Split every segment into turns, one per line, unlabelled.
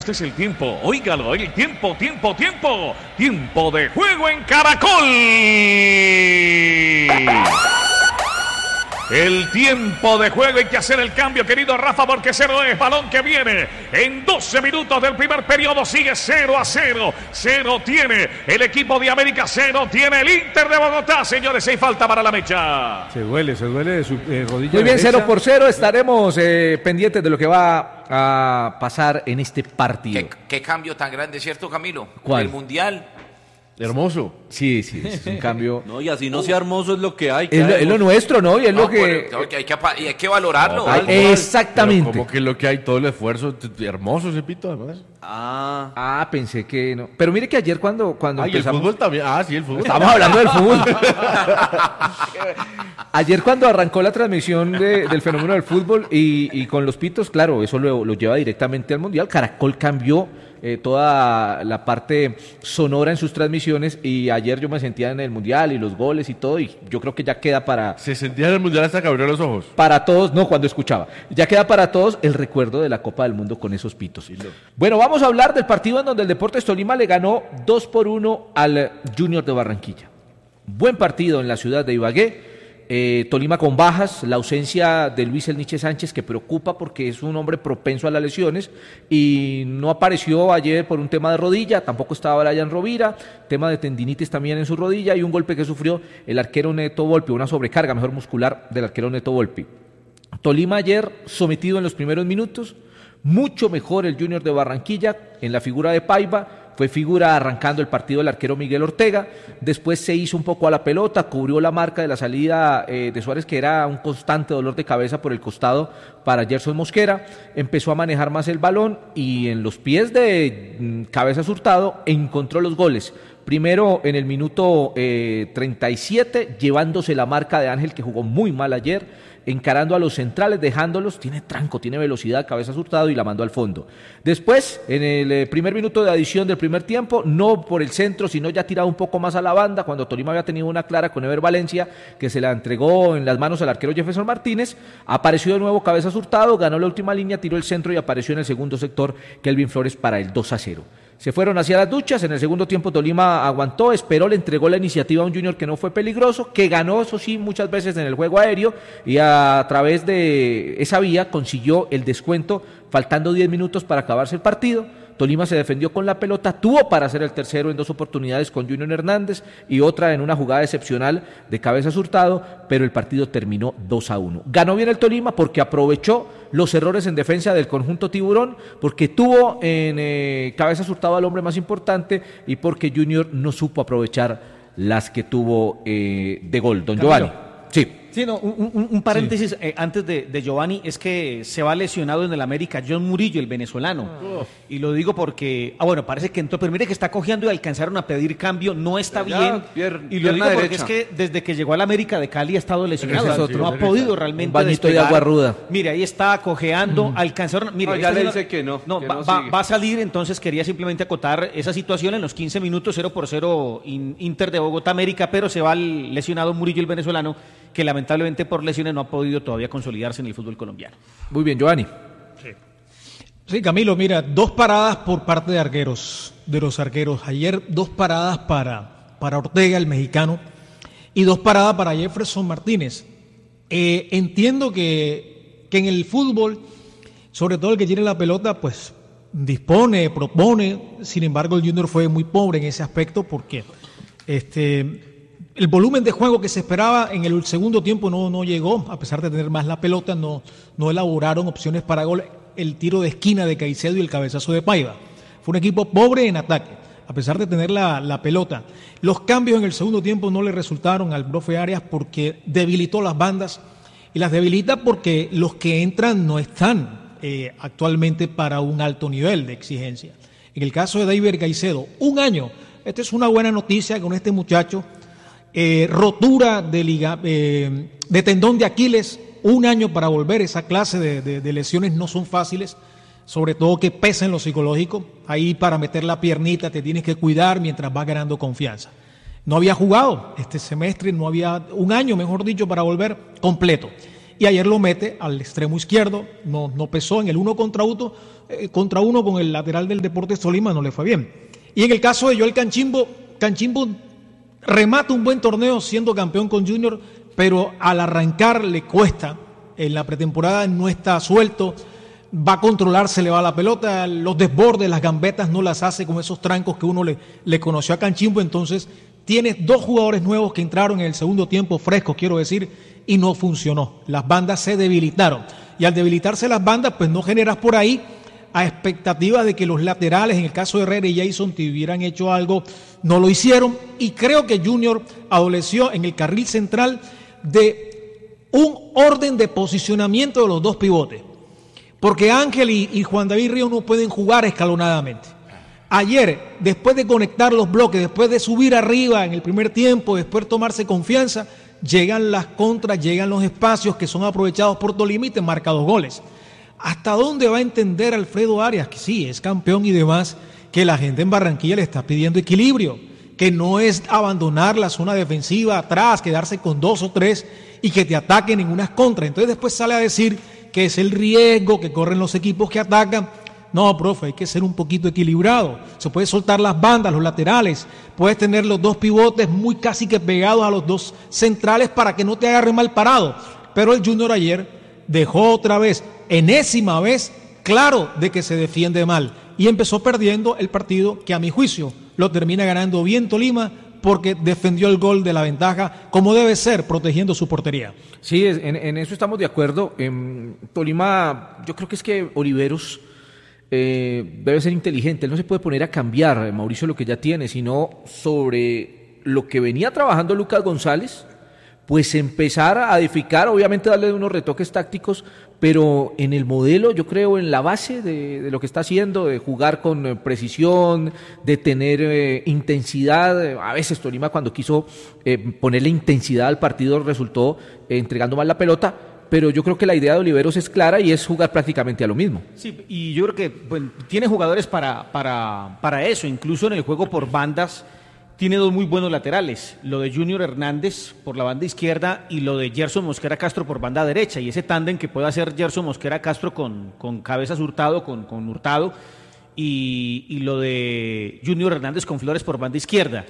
Este es el tiempo, óigalo, el tiempo de juego en Caracol. El tiempo de juego, hay que hacer el cambio, querido Rafa, porque 0 es balón que viene en 12 minutos del primer periodo, sigue 0-0. 0 tiene el equipo de América, 0 tiene el Inter de Bogotá. Señores, hay falta para la mecha.
Se duele de su rodilla.
Muy bien,
derecha.
0-0, estaremos pendientes de lo que va a pasar en este partido.
¿Qué cambio tan grande, cierto, Camilo?
¿Cuál?
El Mundial.
Hermoso.
Sí, es un cambio.
No, y así no sea hermoso es lo que hay.
Es lo nuestro, ¿no? Y es lo que...
Hay que valorarlo.
No, exactamente.
Pero como que lo que hay, todo el esfuerzo, hermoso ese pito, además.
Pensé que no. Pero mire que ayer cuando
empezamos... el fútbol también. Sí, el fútbol.
Estamos hablando del fútbol. Ayer cuando arrancó la transmisión del fenómeno del fútbol y con los pitos, claro, eso lo lleva directamente al Mundial. Caracol cambió toda la parte sonora en sus transmisiones y ayer yo me sentía en el Mundial y los goles y todo, y yo creo que ya queda para...
Se sentía en el Mundial hasta que abrió los ojos.
Para todos, no, cuando escuchaba. Ya queda para todos el recuerdo de la Copa del Mundo con esos pitos. Bueno, vamos a hablar del partido en donde el Deportes Tolima le ganó 2-1 al Junior de Barranquilla. Buen partido en la ciudad de Ibagué. Tolima con bajas, la ausencia de Luis El Niche Sánchez, que preocupa porque es un hombre propenso a las lesiones y no apareció ayer por un tema de rodilla, tampoco estaba Brian Rovira, tema de tendinitis también en su rodilla y un golpe que sufrió el arquero Neto Volpi, una sobrecarga mejor muscular del arquero Neto Volpi. Tolima ayer sometido en los primeros minutos, mucho mejor el Junior de Barranquilla en la figura de Paiva. Fue figura arrancando el partido el arquero Miguel Ortega, después se hizo un poco a la pelota, cubrió la marca de la salida de Suárez, que era un constante dolor de cabeza por el costado para Gerson Mosquera, empezó a manejar más el balón y en los pies de Cabezas Hurtado encontró los goles. Primero en el minuto 37, llevándose la marca de Ángel, que jugó muy mal ayer, encarando a los centrales, dejándolos, tiene tranco, tiene velocidad, Cabezas Hurtado y la mandó al fondo. Después, en el primer minuto de adición del primer tiempo, no por el centro, sino ya tirado un poco más a la banda, cuando Tolima había tenido una clara con Ever Valencia, que se la entregó en las manos al arquero Jefferson Martínez, apareció de nuevo Cabezas Hurtado, ganó la última línea, tiró el centro y apareció en el segundo sector Kelvin Flores para el 2-0. Se fueron hacia las duchas, en el segundo tiempo Tolima aguantó, esperó, le entregó la iniciativa a un Junior que no fue peligroso, que ganó, eso sí, muchas veces en el juego aéreo y a través de esa vía consiguió el descuento, faltando 10 minutos para acabarse el partido. Tolima se defendió con la pelota, tuvo para hacer el tercero en 2 oportunidades con Junior Hernández y otra en una jugada excepcional de Cabezas Hurtado, pero el partido terminó 2-1. Ganó bien el Tolima porque aprovechó los errores en defensa del conjunto tiburón, porque tuvo en Cabezas Hurtado al hombre más importante y porque Junior no supo aprovechar las que tuvo de gol. Don Giovanni. Sí.
Sí, no, un paréntesis antes de Giovanni, es que se va lesionado en el América John Murillo, el venezolano. Y lo digo porque, parece que entró, pero mire que está cojeando y alcanzaron a pedir cambio, no está bien. Y lo digo porque es que desde que llegó al América de Cali ha estado lesionado, no ha podido realmente
un bañito
despegar.
De agua ruda.
Mire, ahí está cojeando, alcanzaron, mire,
ya le dice que no
va a salir, entonces quería simplemente acotar esa situación en los 15 minutos, 0-0 Inter de Bogotá América, pero se va el lesionado Murillo, el venezolano, que lamentablemente por lesiones no ha podido todavía consolidarse en el fútbol colombiano.
Muy bien, Giovanni.
Sí, Camilo, mira, 2 paradas por parte de los arqueros. Ayer 2 paradas para Ortega, el mexicano, y 2 paradas para Jefferson Martínez. Entiendo que en el fútbol, sobre todo el que tiene la pelota, pues dispone, propone. Sin embargo, el Junior fue muy pobre en ese aspecto porque el volumen de juego que se esperaba en el segundo tiempo no llegó, a pesar de tener más la pelota, no elaboraron opciones para gol. El tiro de esquina de Caicedo y el cabezazo de Paiva. Fue un equipo pobre en ataque, a pesar de tener la pelota. Los cambios en el segundo tiempo no le resultaron al profe Arias porque debilitó las bandas, y las debilita porque los que entran no están actualmente para un alto nivel de exigencia. En el caso de David Caicedo, 1 año. Esta es una buena noticia con este muchacho. Rotura de tendón de Aquiles, 1 año para volver. Esa clase de lesiones no son fáciles, sobre todo que pesa en lo psicológico. Ahí para meter la piernita te tienes que cuidar mientras vas ganando confianza. No había jugado este semestre, no había 1 año, mejor dicho, para volver completo. y ayer lo mete al extremo izquierdo, no pesó en el uno contra uno con el lateral del Deportes Tolima, no le fue bien. Y en el caso de Joel Canchimbo remata un buen torneo siendo campeón con Junior, pero al arrancar le cuesta, en la pretemporada no está suelto, va a controlar, se le va la pelota, los desbordes, las gambetas no las hace con esos trancos que uno le conoció a Canchimbo. Entonces tienes dos jugadores nuevos que entraron en el segundo tiempo, frescos quiero decir, y no funcionó, las bandas se debilitaron, y al debilitarse las bandas pues no generas por ahí a expectativa de que los laterales, en el caso de Herrera y Jason, te hubieran hecho algo, no lo hicieron, y creo que Junior adoleció en el carril central de un orden de posicionamiento de los dos pivotes, porque Ángel y Juan David Ríos no pueden jugar escalonadamente. Ayer, después de conectar los bloques, después de subir arriba en el primer tiempo, después de tomarse confianza, llegan las contras, llegan los espacios que son aprovechados por Tolima y te marca 2 goles. ¿Hasta dónde va a entender Alfredo Arias, que sí, es campeón y demás, que la gente en Barranquilla le está pidiendo equilibrio, que no es abandonar la zona defensiva atrás, quedarse con 2 o 3 y que te ataquen en unas contras? Entonces después sale a decir que es el riesgo que corren los equipos que atacan. No, profe, hay que ser un poquito equilibrado. Se puede soltar las bandas, los laterales, puedes tener los dos pivotes muy casi que pegados a los dos centrales para que no te agarre mal parado. Pero el Junior ayer dejó otra vez, enésima vez, claro de que se defiende mal y empezó perdiendo el partido que a mi juicio lo termina ganando bien Tolima porque defendió el gol de la ventaja como debe ser, protegiendo su portería.
Sí, en eso estamos de acuerdo. Tolima, yo creo que es que Oliveros debe ser inteligente, él no se puede poner a cambiar, Mauricio, lo que ya tiene, sino sobre lo que venía trabajando Lucas González, pues empezar a edificar, obviamente darle unos retoques tácticos, pero en el modelo, yo creo, en la base de lo que está haciendo, de jugar con precisión, de tener intensidad. A veces Tolima cuando quiso ponerle intensidad al partido resultó entregando mal la pelota, pero yo creo que la idea de Oliveros es clara y es jugar prácticamente a lo mismo.
Sí, y yo creo que tiene jugadores para eso, incluso en el juego por bandas. Tiene 2 muy buenos laterales, lo de Junior Hernández por la banda izquierda y lo de Gerson Mosquera Castro por banda derecha, y ese tándem que puede hacer Gerson Mosquera Castro con Cabezas Hurtado, con Hurtado, y lo de Junior Hernández con Flores por banda izquierda.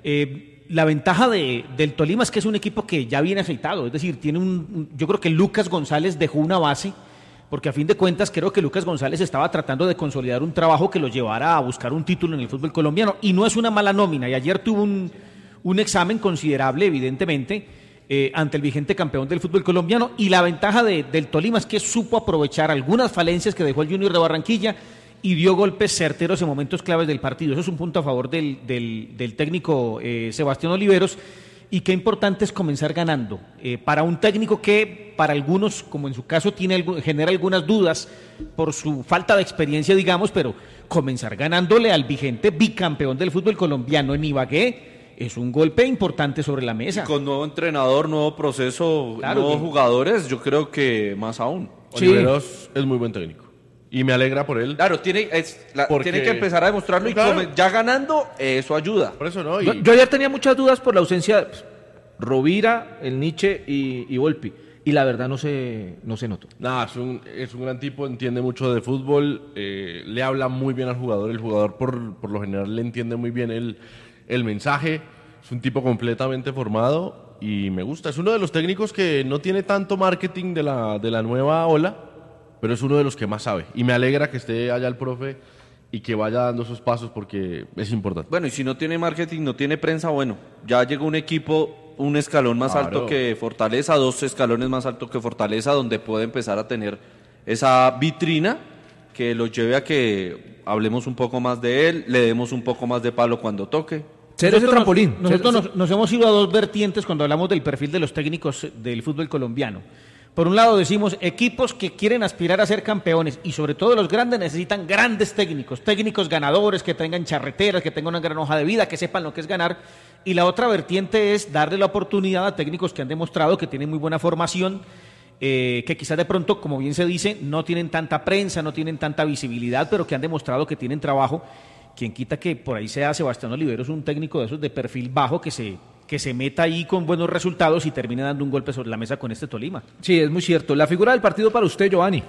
La ventaja del Tolima es que es un equipo que ya viene aceitado, es decir, yo creo que Lucas González dejó una base, porque a fin de cuentas creo que Lucas González estaba tratando de consolidar un trabajo que lo llevara a buscar un título en el fútbol colombiano, y no es una mala nómina, y ayer tuvo un examen considerable, evidentemente, ante el vigente campeón del fútbol colombiano, y la ventaja del Tolima es que supo aprovechar algunas falencias que dejó el Junior de Barranquilla y dio golpes certeros en momentos claves del partido. Eso es un punto a favor del técnico Sebastián Oliveros. Y qué importante es comenzar ganando. Para un técnico que para algunos, como en su caso, genera algunas dudas por su falta de experiencia, digamos, pero comenzar ganándole al vigente bicampeón del fútbol colombiano en Ibagué es un golpe importante sobre la mesa.
Y con nuevo entrenador, nuevo proceso,
claro,
nuevos jugadores, yo creo que más aún.
Sí. Oliveros es muy buen técnico. Y me alegra por él.
Claro, tiene que empezar a demostrarlo, claro, y ya ganando, eso ayuda.
Por eso no.
Yo ayer tenía muchas dudas por la ausencia de Rovira, el Nietzsche y Volpi. Y la verdad no se notó.
Nada, es un gran tipo, entiende mucho de fútbol, le habla muy bien al jugador. El jugador por lo general le entiende muy bien el mensaje. Es un tipo completamente formado y me gusta. Es uno de los técnicos que no tiene tanto marketing de la nueva ola, pero es uno de los que más sabe. Y me alegra que esté allá el profe y que vaya dando esos pasos porque es importante.
Bueno, y si no tiene marketing, no tiene prensa, bueno, ya llegó un equipo, un escalón más alto que Fortaleza, 2 escalones más alto que Fortaleza, donde puede empezar a tener esa vitrina que lo lleve a que hablemos un poco más de él, le demos un poco más de palo cuando toque.
Ser ese trampolín.
Nosotros nos hemos ido a 2 vertientes cuando hablamos del perfil de los técnicos del fútbol colombiano. Por un lado decimos, equipos que quieren aspirar a ser campeones y sobre todo los grandes necesitan grandes técnicos ganadores, que tengan charreteras, que tengan una gran hoja de vida, que sepan lo que es ganar. Y la otra vertiente es darle la oportunidad a técnicos que han demostrado que tienen muy buena formación, que quizás de pronto, como bien se dice, no tienen tanta prensa, no tienen tanta visibilidad, pero que han demostrado que tienen trabajo. Quien quita que por ahí sea Sebastián Oliveros, un técnico de esos de perfil bajo que que se meta ahí con buenos resultados y termine dando un golpe sobre la mesa con este Tolima.
Sí, es muy cierto. La figura del partido para usted, Giovanni.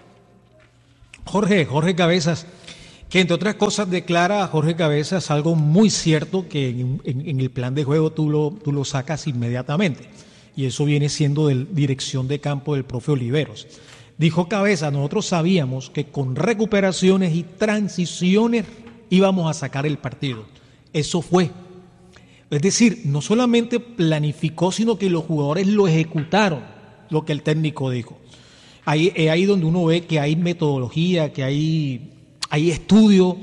Jorge Cabezas, que entre otras cosas declara a Jorge Cabezas algo muy cierto que en el plan de juego tú lo sacas inmediatamente, y eso viene siendo de dirección de campo del profe Oliveros. Dijo Cabezas, nosotros sabíamos que con recuperaciones y transiciones íbamos a sacar el partido. Eso fue. Es decir, no solamente planificó, sino que los jugadores lo ejecutaron, lo que el técnico dijo. Ahí donde uno ve que hay metodología, que hay estudio,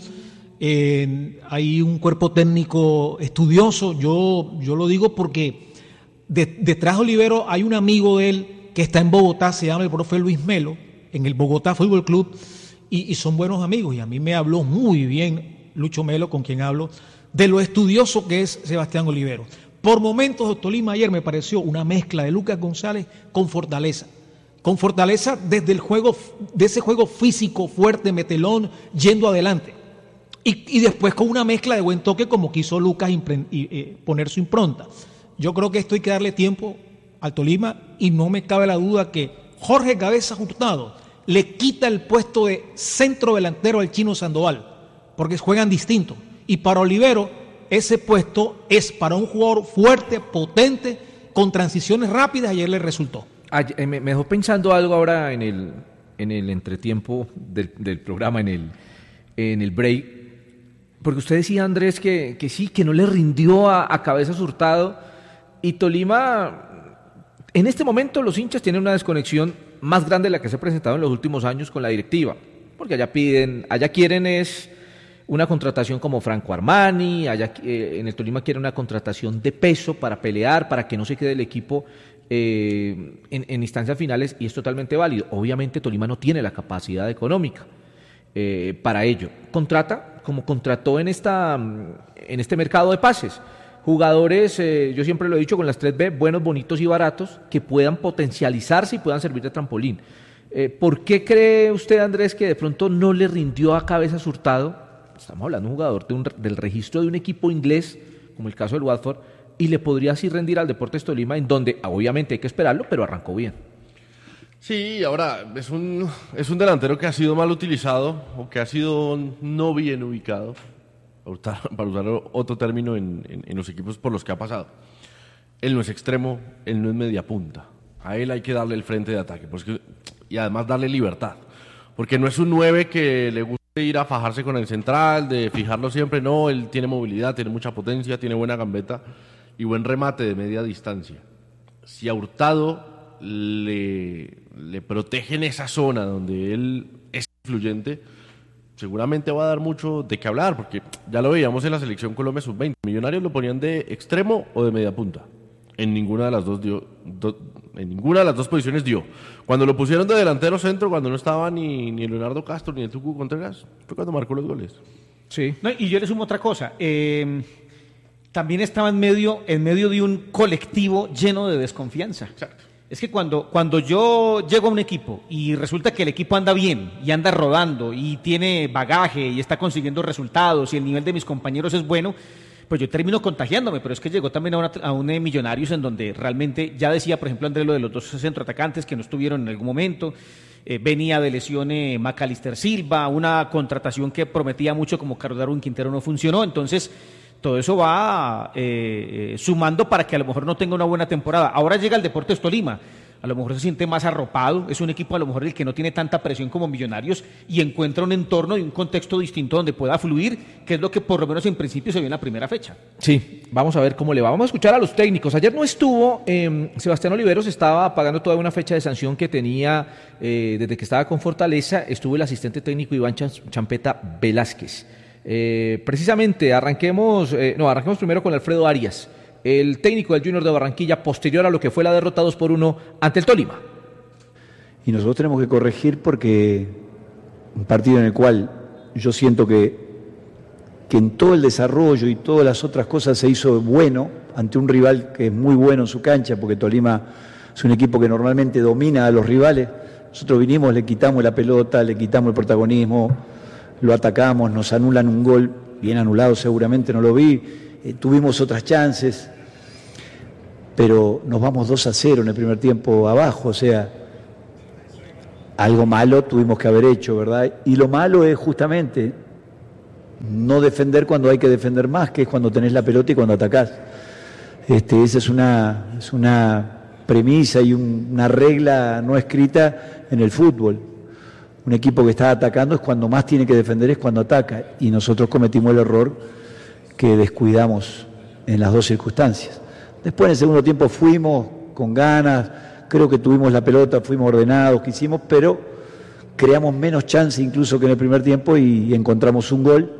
hay un cuerpo técnico estudioso. Yo lo digo porque detrás de Olivero hay un amigo de él que está en Bogotá, se llama el profe Luis Melo, en el Bogotá Fútbol Club, y son buenos amigos. Y a mí me habló muy bien Lucho Melo, con quien hablo, de lo estudioso que es Sebastián Olivero. Por momentos, Tolima ayer me pareció una mezcla de Lucas González con Fortaleza. Con Fortaleza desde el juego, de ese juego físico, fuerte, metelón, yendo adelante. Y después con una mezcla de buen toque como quiso Lucas poner su impronta. Yo creo que esto hay que darle tiempo al Tolima y no me cabe la duda que Jorge Cabezas Hurtado le quita el puesto de centro delantero al Chino Sandoval, porque juegan distinto. Y para Olivero, ese puesto es para un jugador fuerte, potente, con transiciones rápidas. Ayer le resultó.
Me dejó pensando algo ahora en el entretiempo del programa, en el break, porque usted decía, Andrés, que sí, que no le rindió a Cabezas Hurtado, y Tolima, en este momento los hinchas tienen una desconexión más grande de la que se ha presentado en los últimos años con la directiva, porque allá quieren es una contratación como Franco Armani, en el Tolima quieren una contratación de peso para pelear, para que no se quede el equipo en instancias finales, y es totalmente válido. Obviamente Tolima no tiene la capacidad económica para ello. Contrata, como contrató en este mercado de pases, jugadores, yo siempre lo he dicho con las 3B, buenos, bonitos y baratos, que puedan potencializarse y puedan servir de trampolín. ¿Por qué cree usted, Andrés, que de pronto no le rindió a Cabezas Hurtado? Estamos hablando de un jugador del registro de un equipo inglés, como el caso del Watford, y le podría así rendir al Deportes Tolima, en donde obviamente hay que esperarlo, pero arrancó bien.
Sí, ahora es un delantero que ha sido mal utilizado o que ha sido no bien ubicado, para usar otro término en los equipos por los que ha pasado. Él no es extremo, él no es media punta. A él hay que darle el frente de ataque y además darle libertad, porque no es un 9 que le gusta ir a fajarse con el central, de fijarlo siempre. No, él tiene movilidad, tiene mucha potencia, tiene buena gambeta y buen remate de media distancia. Si a Hurtado le protegen esa zona donde él es influyente, seguramente va a dar mucho de qué hablar, porque ya lo veíamos en la selección Colombia Sub-20. Millonarios lo ponían de extremo o de media punta. En ninguna de las dos en ninguna de las dos posiciones dio. Cuando lo pusieron de delantero centro, cuando no estaba ni Leonardo Castro ni el Tucu Contreras, fue cuando marcó los goles.
Sí. No, y yo le sumo otra cosa. También estaba en medio de un colectivo lleno de desconfianza.
Exacto.
Es que cuando yo llego a un equipo y resulta que el equipo anda bien y anda rodando y tiene bagaje y está consiguiendo resultados y el nivel de mis compañeros es bueno, pues yo termino contagiándome. Pero es que llegó también a un Millonarios en donde realmente, ya decía por ejemplo Andrés lo de los dos centroatacantes que no estuvieron en algún momento, venía de lesión Macalister Silva, una contratación que prometía mucho como Carlos Darwin Quintero no funcionó. Entonces todo eso va sumando para que a lo mejor no tenga una buena temporada. Ahora llega el Deportes Tolima, a lo mejor se siente más arropado, es un equipo a lo mejor el que no tiene tanta presión como Millonarios y encuentra un entorno y un contexto distinto donde pueda fluir, que es lo que por lo menos en principio se vio en la primera fecha.
Sí, vamos a ver cómo le va. Vamos a escuchar a los técnicos. Ayer no estuvo Sebastián Oliveros, estaba pagando toda una fecha de sanción que tenía desde que estaba con Fortaleza. Estuvo el asistente técnico Iván Champeta Velázquez. Precisamente arranquemos primero con Alfredo Arias, el técnico del Junior de Barranquilla, posterior a lo que fue la derrota 2-1 ante el Tolima.
Y nosotros tenemos que corregir porque un partido en el cual yo siento que en todo el desarrollo y todas las otras cosas se hizo bueno ante un rival que es muy bueno en su cancha, porque Tolima es un equipo que normalmente domina a los rivales. Nosotros vinimos, le quitamos la pelota, le quitamos el protagonismo, lo atacamos, nos anulan un gol, bien anulado seguramente, no lo vi, tuvimos otras chances. pero nos vamos 2-0 en el primer tiempo abajo, o sea, algo malo tuvimos que haber hecho, ¿verdad? Y lo malo es justamente no defender cuando hay que defender más, que es cuando tenés la pelota y cuando atacás. Esa es una premisa y una regla no escrita en el fútbol. Un equipo que está atacando es cuando más tiene que defender, es cuando ataca. Y nosotros cometimos el error que descuidamos en las dos circunstancias. Después en el segundo tiempo fuimos con ganas, creo que tuvimos la pelota, fuimos ordenados, quisimos, pero creamos menos chance incluso que en el primer tiempo y encontramos un gol.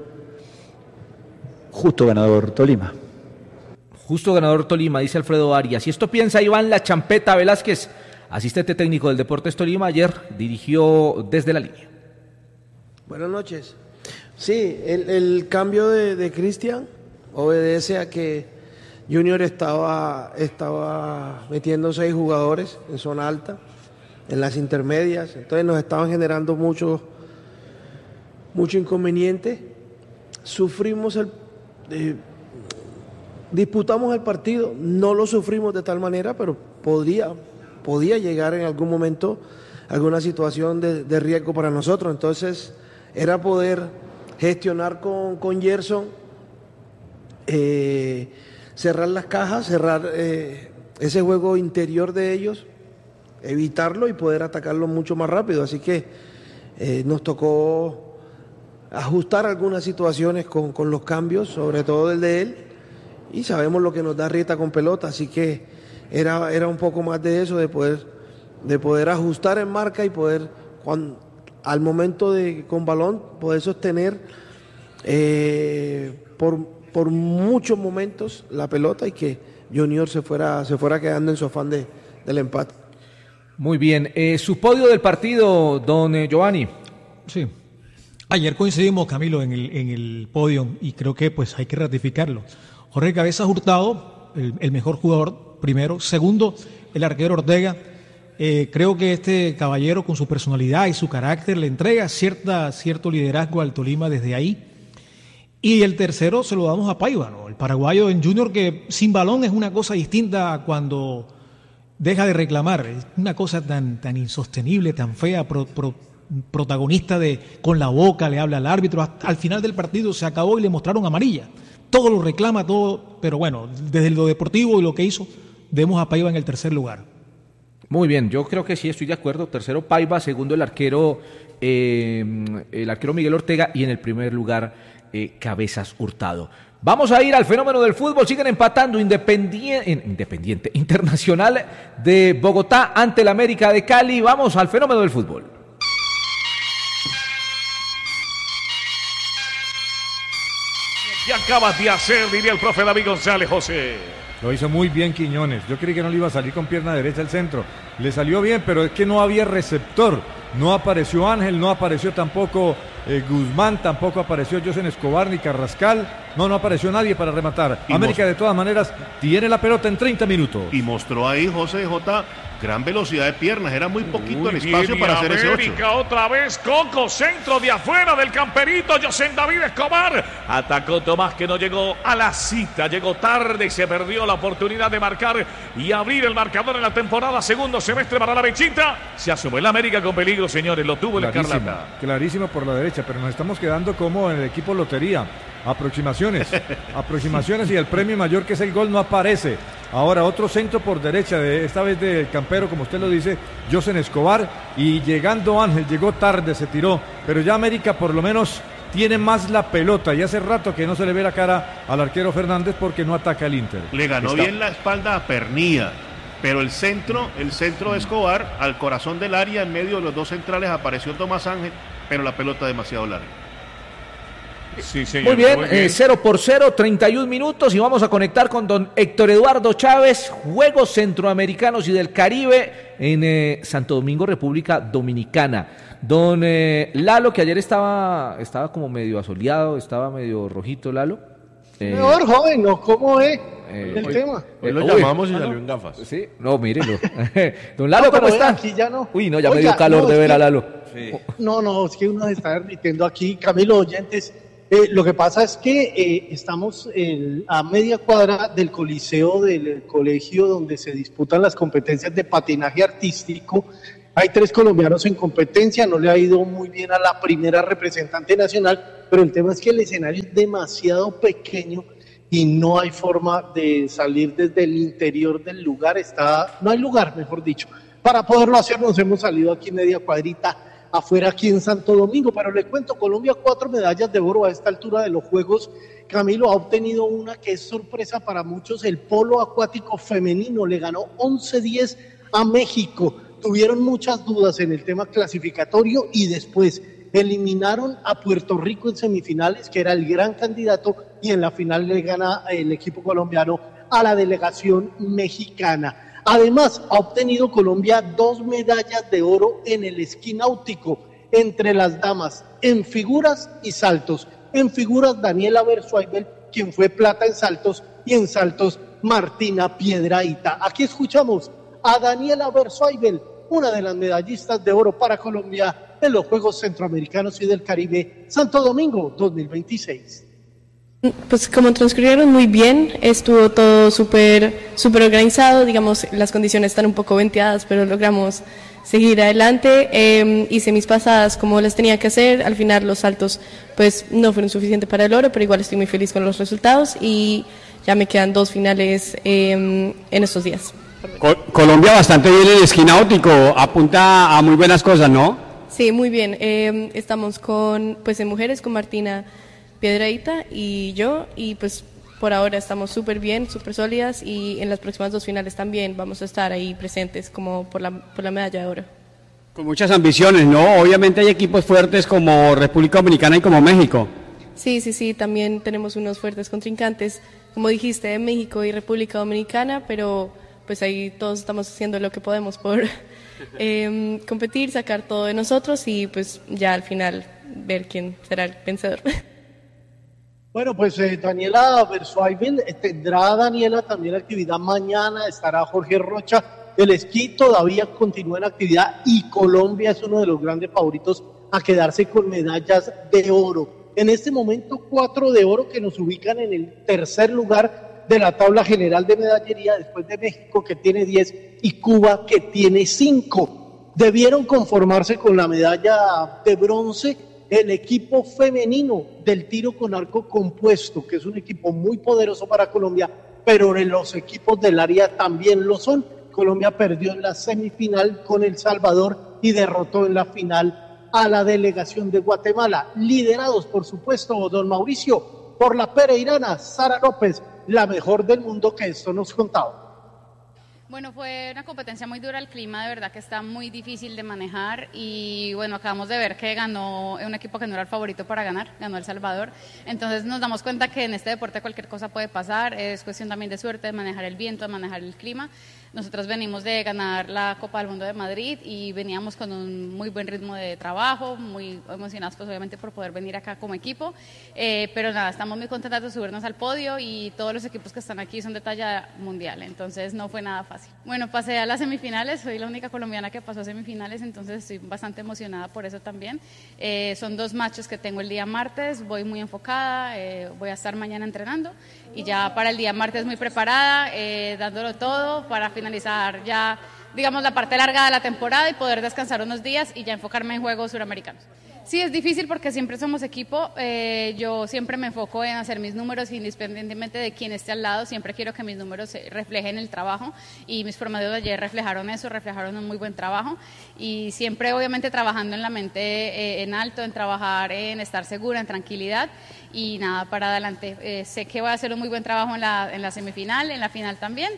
Justo ganador Tolima.
Justo ganador Tolima, dice Alfredo Arias. Y esto piensa Iván La Champeta Velázquez, asistente técnico del Deportes Tolima. Ayer dirigió desde la línea.
Buenas noches. Sí, el cambio de Cristian obedece a que Junior estaba metiendo 6 jugadores en zona alta, en las intermedias, entonces nos estaban generando mucho inconveniente. Sufrimos disputamos el partido, no lo sufrimos de tal manera, pero podía llegar en algún momento alguna situación de riesgo para nosotros. Entonces era poder gestionar con Gerson, cerrar las cajas, cerrar ese juego interior de ellos, evitarlo y poder atacarlo mucho más rápido. Así que nos tocó ajustar algunas situaciones con los cambios, sobre todo el de él, y sabemos lo que nos da Rieta con pelota, así que era un poco más de eso, de poder ajustar en marca y poder, al momento con balón, poder sostener por muchos momentos la pelota y que Junior se fuera quedando en su afán del empate.
Muy bien, su podio del partido, don Giovanni.
Sí. Ayer coincidimos, Camilo, en el podio y creo que pues hay que ratificarlo. Jorge Cabezas Hurtado, el mejor jugador, primero. Segundo, el arquero Ortega. Creo que este caballero, con su personalidad y su carácter, le entrega cierto liderazgo al Tolima desde ahí. Y el tercero se lo damos a Paiva, ¿no? El paraguayo en Junior, que sin balón es una cosa distinta a cuando deja de reclamar. Es una cosa tan insostenible, tan fea, protagonista con la boca, le habla al árbitro. Al final del partido se acabó y le mostraron amarilla. Todo lo reclama, todo, pero bueno, desde lo deportivo y lo que hizo, vemos a Paiva en el tercer lugar.
Muy bien, yo creo que sí, estoy de acuerdo. Tercero Paiva, segundo el arquero Miguel Ortega y en el primer lugar Cabezas Hurtado. Vamos a ir al fenómeno del fútbol. Siguen empatando Independiente Internacional de Bogotá ante el América de Cali. Vamos al fenómeno del fútbol.
¿Qué acabas de hacer, diría el profe David González, José?
Lo hizo muy bien Quiñones. Yo creí que no le iba a salir con pierna derecha al centro. Le salió bien, pero es que no había receptor. No apareció Ángel, no apareció tampoco Guzmán, tampoco apareció Josen Escobar ni Carrascal. No apareció nadie para rematar. América de todas maneras tiene la pelota en 30 minutos.
Y mostró ahí José J. gran velocidad de piernas. Era muy poquito el espacio para hacer ese 8.
América otra vez, Coco, centro de afuera del camperito. José David Escobar atacó Tomás, que no llegó a la cita. Llegó tarde y se perdió la oportunidad de marcar y abrir el marcador en la temporada. Segundo semestre para la Mechita. Se asume el América con peligro, señores. Lo tuvo el Escarlata.
Clarísimo por la derecha, pero nos estamos quedando como en el equipo lotería. Aproximaciones y el premio mayor, que es el gol, no aparece. Ahora otro centro por derecha, esta vez del campero, como usted lo dice, Josen Escobar, y llegando Ángel, llegó tarde, se tiró, pero ya América por lo menos tiene más la pelota, y hace rato que no se le ve la cara al arquero Fernández porque no ataca el Inter.
Le ganó bien la espalda a Pernía, pero el centro de Escobar al corazón del área, en medio de los dos centrales apareció Tomás Ángel, pero la pelota demasiado larga.
Sí, señor. Muy bien, 0-0, 31 minutos y vamos a conectar con don Héctor Eduardo Chávez, Juegos Centroamericanos y del Caribe en Santo Domingo, República Dominicana. Don Lalo, que ayer estaba como medio asoleado, estaba medio rojito, Lalo.
Mejor, joven, ¿no? ¿Cómo es el tema?
Hoy lo llamamos y salió en gafas.
Sí, no, mírelo. Don Lalo, ¿cómo está?
Aquí ya no.
Uy, no, ya me dio calor de ver a Lalo.
Sí. No, es que uno se está derritiendo aquí. Camilo, oyentes, Lo que pasa es que estamos a media cuadra del coliseo del colegio donde se disputan las competencias de patinaje artístico. Hay 3 colombianos en competencia, no le ha ido muy bien a la primera representante nacional, pero el tema es que el escenario es demasiado pequeño y no hay forma de salir desde el interior del lugar, no hay lugar, mejor dicho. Para poderlo hacer nos hemos salido aquí media cuadrita afuera aquí en Santo Domingo, pero le cuento, Colombia 4 medallas de oro a esta altura de los Juegos. Camilo ha obtenido una que es sorpresa para muchos, el polo acuático femenino, le ganó 11-10 a México. Tuvieron muchas dudas en el tema clasificatorio y después eliminaron a Puerto Rico en semifinales, que era el gran candidato, y en la final le gana el equipo colombiano a la delegación mexicana. Además, ha obtenido Colombia 2 medallas de oro en el esquí náutico entre las damas, en figuras y saltos. En figuras, Daniela Bersuaibel, quien fue plata en saltos, y en saltos, Martina Piedrahita. Aquí escuchamos a Daniela Bersuaibel, una de las medallistas de oro para Colombia en los Juegos Centroamericanos y del Caribe Santo Domingo 2026.
Pues como transcurrieron muy bien, estuvo todo súper organizado, digamos, las condiciones están un poco venteadas, pero logramos seguir adelante. Hice mis pasadas como las tenía que hacer, al final los saltos pues no fueron suficientes para el oro, pero igual estoy muy feliz con los resultados y ya me quedan 2 finales en estos días.
Colombia bastante bien en el esquí náutico, apunta a muy buenas cosas, ¿no?
Sí, muy bien, estamos pues en mujeres con Martina Piedrahita y yo, y pues por ahora estamos súper bien, súper sólidas, y en las próximas 2 finales también vamos a estar ahí presentes como por la medalla de oro.
Con muchas ambiciones, ¿no? Obviamente hay equipos fuertes como República Dominicana y como México.
Sí, también tenemos unos fuertes contrincantes, como dijiste, México y República Dominicana, pero pues ahí todos estamos haciendo lo que podemos por competir, sacar todo de nosotros y pues ya al final ver quién será el vencedor.
Bueno, pues Daniela Bersuaibel, tendrá Daniela también actividad mañana, estará Jorge Rocha, el esquí todavía continúa en actividad y Colombia es uno de los grandes favoritos a quedarse con medallas de oro. En este momento 4 de oro que nos ubican en el tercer lugar de la tabla general de medallería después de México que tiene 10 y Cuba que tiene 5. Debieron conformarse con la medalla de bronce el equipo femenino del tiro con arco compuesto, que es un equipo muy poderoso para Colombia, pero en los equipos del área también lo son. Colombia perdió en la semifinal con El Salvador y derrotó en la final a la delegación de Guatemala, liderados por supuesto, don Mauricio, por la pereirana Sara López, la mejor del mundo, que esto nos contaba.
Bueno, fue una competencia muy dura, el clima de verdad que está muy difícil de manejar y bueno, acabamos de ver que ganó un equipo que no era el favorito para ganar, ganó El Salvador, entonces nos damos cuenta que en este deporte cualquier cosa puede pasar, es cuestión también de suerte, de manejar el viento, de manejar el clima. Nosotros venimos de ganar la Copa del Mundo de Madrid y veníamos con un muy buen ritmo de trabajo, muy emocionados pues obviamente por poder venir acá como equipo, pero nada, estamos muy contentos de subirnos al podio y todos los equipos que están aquí son de talla mundial, entonces no fue nada fácil. Bueno, pasé a las semifinales, soy la única colombiana que pasó a semifinales, entonces estoy bastante emocionada por eso también. Son 2 matches que tengo el día martes, voy muy enfocada, voy a estar mañana entrenando y ya para el día martes muy preparada, dándolo todo para finalizar ya, digamos, la parte larga de la temporada y poder descansar unos días y ya enfocarme en juegos suramericanos. Sí, es difícil porque siempre somos equipo, yo siempre me enfoco en hacer mis números independientemente de quién esté al lado, siempre quiero que mis números reflejen el trabajo y mis promedios de ayer reflejaron eso, reflejaron un muy buen trabajo y siempre obviamente trabajando en la mente en alto, en trabajar en estar segura, en tranquilidad y nada, para adelante. Sé que voy a hacer un muy buen trabajo en la semifinal, en la final también.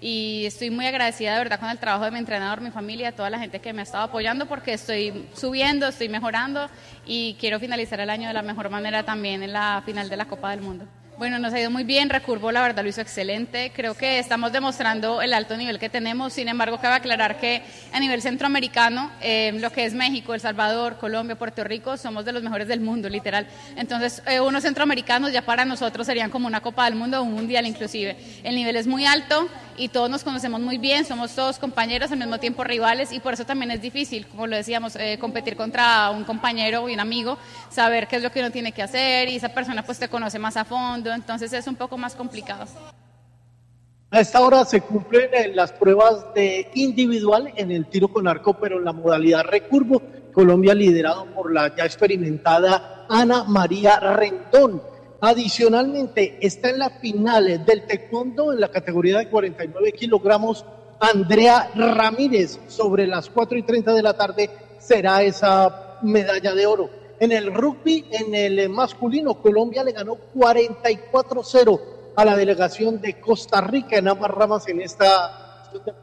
Y estoy muy agradecida de verdad con el trabajo de mi entrenador, mi familia, toda la gente que me ha estado apoyando porque estoy subiendo, estoy mejorando y quiero finalizar el año de la mejor manera también en la final de la Copa del Mundo. Bueno, nos ha ido muy bien, Recurvo la verdad lo hizo excelente, creo que estamos demostrando el alto nivel que tenemos, sin embargo cabe aclarar que a nivel centroamericano, lo que es México, El Salvador, Colombia, Puerto Rico, somos de los mejores del mundo, literal, entonces unos centroamericanos ya para nosotros serían como una Copa del Mundo o un Mundial inclusive, el nivel es muy alto y todos nos conocemos muy bien, somos todos compañeros, al mismo tiempo rivales, y por eso también es difícil, como lo decíamos, competir contra un compañero y un amigo, saber qué es lo que uno tiene que hacer, y esa persona pues te conoce más a fondo, entonces es un poco más complicado.
A esta hora se cumplen las pruebas de individual en el tiro con arco, pero en la modalidad recurvo. Colombia liderado por la ya experimentada Ana María Rendón. Adicionalmente, está en la final del taekwondo en la categoría de 49 kilogramos Andrea Ramírez. Sobre las 4:30 de la tarde será esa medalla de oro. En el rugby, en el masculino, Colombia le ganó 44-0 a la delegación de Costa Rica en ambas ramas en esta...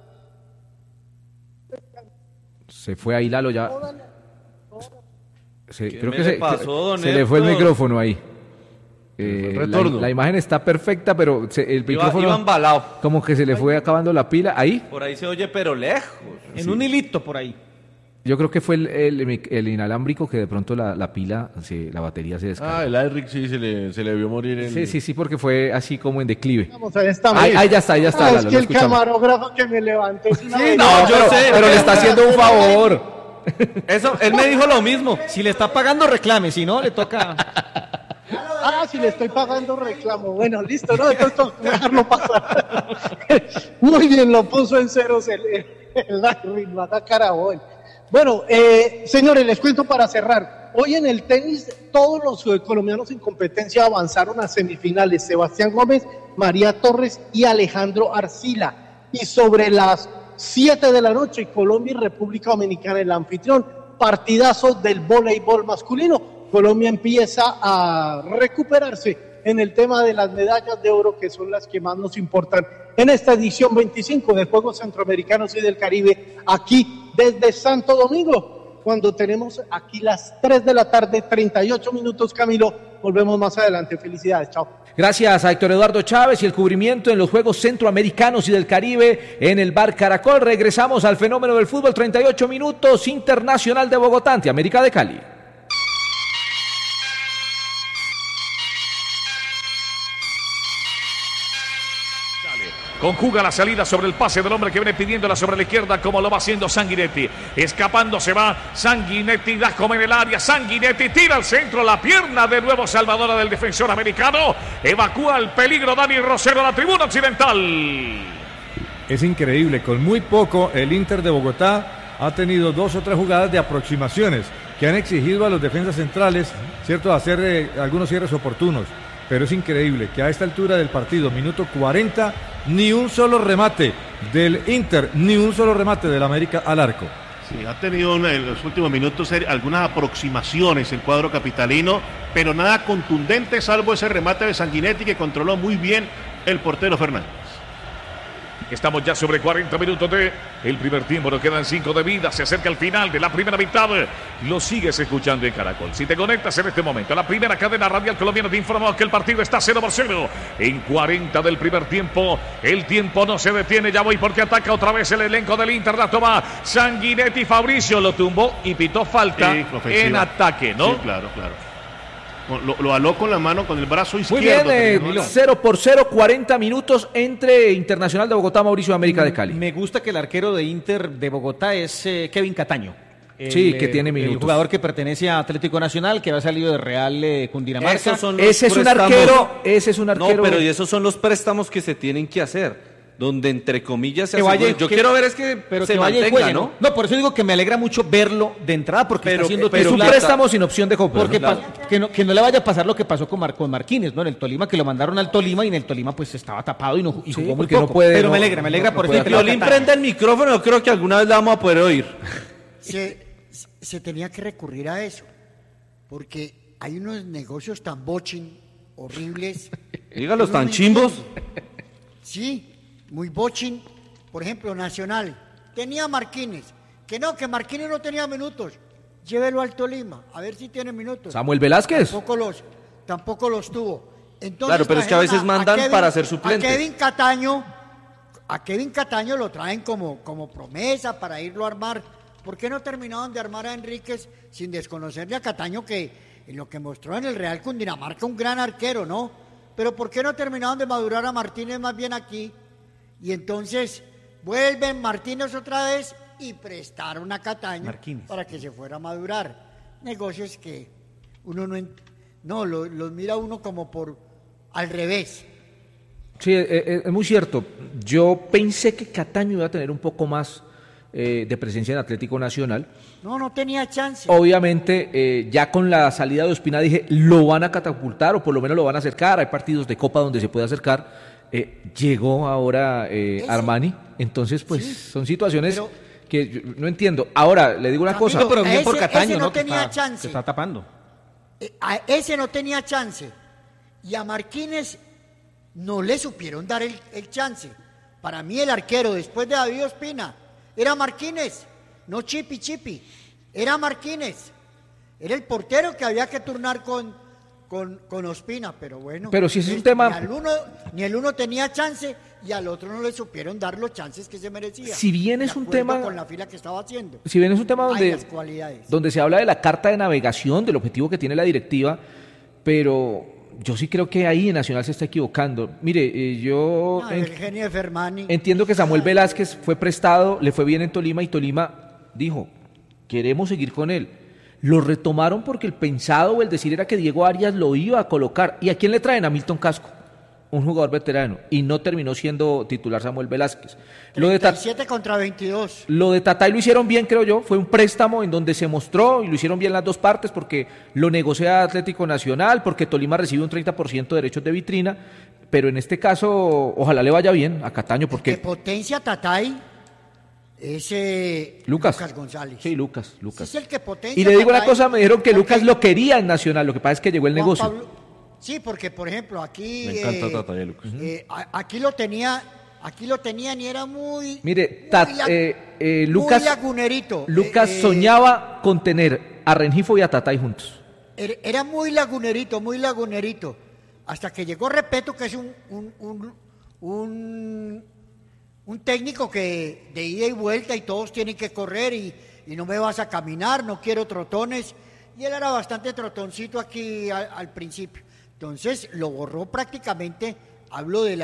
Se fue ahí Lalo ya. Creo que se le fue el micrófono ahí. La imagen está perfecta, pero el micrófono
iba embalado.
Como que se le fue acabando la pila. Ahí.
Por ahí se oye, pero lejos.
En un hilito por ahí.
Yo creo que fue el inalámbrico que de pronto la pila, la batería se descargó.
El Eric sí se le vio morir.
Sí, porque fue así como en declive.
Vamos a esta
ahí ya está.
Es
Lalo,
que el camarógrafo que me levantó es una
yo sé, pero le está haciendo un favor.
Eso, él me dijo lo mismo.
Si le está pagando, reclame, si no, le toca...
si le estoy pagando reclamo. Bueno, listo, ¿no? Entonces dejarlo pasar. Muy bien, lo puso en ceros el ritmo, Carabón. Bueno, señores, les cuento para cerrar. Hoy en el tenis, todos los colombianos en competencia avanzaron a semifinales. Sebastián Gómez, María Torres y Alejandro Arcila. Y sobre las 7 de la noche, Colombia y República Dominicana, el anfitrión, partidazo del voleibol masculino. Colombia empieza a recuperarse en el tema de las medallas de oro, que son las que más nos importan en esta edición 25 de Juegos Centroamericanos y del Caribe, aquí desde Santo Domingo, cuando tenemos aquí las 3 de la tarde, 38 minutos, Camilo. Volvemos más adelante. Felicidades, chao.
Gracias a Héctor Eduardo Chávez y el cubrimiento en los Juegos Centroamericanos y del Caribe en el Bar Caracol. Regresamos al fenómeno del fútbol, 38 minutos, Internacional de Bogotá ante América de Cali.
Conjuga la salida sobre el pase del hombre que viene pidiéndola sobre la izquierda, como lo va haciendo Sanguinetti. Escapando se va Sanguinetti, da como en el área. Sanguinetti tira al centro, la pierna de nuevo salvadora del defensor americano. Evacúa el peligro Dani Rosero a la tribuna occidental.
Es increíble, con muy poco el Inter de Bogotá ha tenido 2 o 3 jugadas de aproximaciones que han exigido a los defensas centrales, ¿cierto?, hacer algunos cierres oportunos. Pero es increíble que a esta altura del partido, minuto 40, ni un solo remate del Inter, ni un solo remate del América al arco.
Sí, ha tenido en los últimos minutos algunas aproximaciones el cuadro capitalino, pero nada contundente, salvo ese remate de Sanguinetti que controló muy bien el portero Fernández.
Estamos ya sobre 40 minutos de el primer tiempo, nos quedan 5 de vida, se acerca el final de la primera mitad, lo sigues escuchando en Caracol. Si te conectas en este momento a la primera cadena radial colombiana, te informamos que el partido está 0-0 en 40 del primer tiempo. El tiempo no se detiene, ya voy porque ataca otra vez el elenco del Inter, la toma Sanguinetti, Fabricio lo tumbó y pitó falta en ataque, ¿no?
Sí, claro. Lo aló con la mano, con el brazo
Muy
izquierdo.
bien, 0-0, 40 minutos entre Internacional de Bogotá, Mauricio, de América de Cali.
Me gusta que el arquero de Inter de Bogotá es Kevin Cataño.
Que tiene minutos.
El jugador que pertenece a Atlético Nacional, que ha salido de Real Cundinamarca.
Ese es un arquero.
No, pero y esos son los préstamos que se tienen que hacer. Donde entre comillas se asegura. Yo quiero ver es que se mantenga, ¿no?
No, por eso digo que me alegra mucho verlo de entrada, porque está haciendo
es un préstamo sin opción de compra.
Porque que no le vaya a pasar lo que pasó con Marquínez, ¿no? En el Tolima, que lo mandaron al Tolima y en el Tolima pues estaba tapado y jugó muy poco.
Pero
me alegra por eso.
Violín prende el micrófono, yo creo que alguna vez la vamos a poder oír.
Se tenía que recurrir a eso, porque hay unos negocios tan bochin, horribles.
Dígalos, tan chimbos.
Sí. Muy bochin, por ejemplo, Nacional. Tenía Marquínez. Que Marquínez no tenía minutos. Llévelo al Tolima, a ver si tiene minutos.
Samuel Velázquez.
Tampoco los tuvo. Entonces,
claro, pero es que a veces mandan para ser suplentes.
A Kevin Cataño lo traen como promesa para irlo a armar. ¿Por qué no terminaban de armar a Enríquez sin desconocerle a Cataño, que en lo que mostró en el Real Cundinamarca un gran arquero, ¿no? Pero ¿por qué no terminaban de madurar a Martínez más bien aquí? Y entonces vuelven Martínez otra vez y prestaron a Cataño para que se fuera a madurar. Negocios que uno los mira uno como por al revés.
Sí, es muy cierto. Yo pensé que Cataño iba a tener un poco más de presencia en Atlético Nacional.
No tenía chance.
Obviamente, ya con la salida de Ospina dije, lo van a catapultar o por lo menos lo van a acercar. Hay partidos de Copa donde se puede acercar. Llegó ahora Armani. Entonces, pues, son situaciones que yo no entiendo. Ahora, le digo una cosa.
Pero bien por Cataño,
no
¿no?
tenía chance.
Se está tapando.
A ese no tenía chance. Y a Martínez no le supieron dar el chance. Para mí el arquero después de David Ospina era Martínez, no Chipi, era Martínez. Era el portero que había que turnar con Ospina, pero bueno.
Pero si es un tema...
Ni el uno tenía chance y al otro no le supieron dar los chances que se merecía.
Si bien es un tema...
con la fila que estaba haciendo.
Si bien es un tema donde se habla de la carta de navegación, del objetivo que tiene la directiva, pero... Yo sí creo que ahí Nacional se está equivocando. Mire, yo
el genio de Fermani.
Entiendo que Samuel Velázquez fue prestado, le fue bien en Tolima y Tolima dijo, queremos seguir con él. Lo retomaron porque el pensado o el decir era que Diego Arias lo iba a colocar. ¿Y a quién le traen? A Milton Casco, un jugador veterano, y no terminó siendo titular Samuel Velázquez.
37 contra 22.
Lo de Tatay lo hicieron bien, creo yo, fue un préstamo en donde se mostró y lo hicieron bien las dos partes porque lo negocia Atlético Nacional, porque Tolima recibe un 30% de derechos de vitrina, pero en este caso ojalá le vaya bien a Cataño porque...
Que potencia Tatay es
Lucas
González.
Sí, Lucas.
Es el que potencia.
Y le digo una cosa, me dijeron que Lucas lo quería en Nacional, lo que pasa es que llegó el negocio.
Sí, porque por ejemplo aquí
me encanta Tatay, Lucas.
aquí lo tenían y era muy...
Mire,
Lucas, muy lagunerito.
Lucas soñaba con tener a Rengifo y a Tatay juntos.
Era muy lagunerito, hasta que llegó Repeto, que es un técnico que de ida y vuelta y todos tienen que correr y no me vas a caminar, no quiero trotones, y él era bastante trotoncito aquí al principio. Entonces lo borró prácticamente, hablo de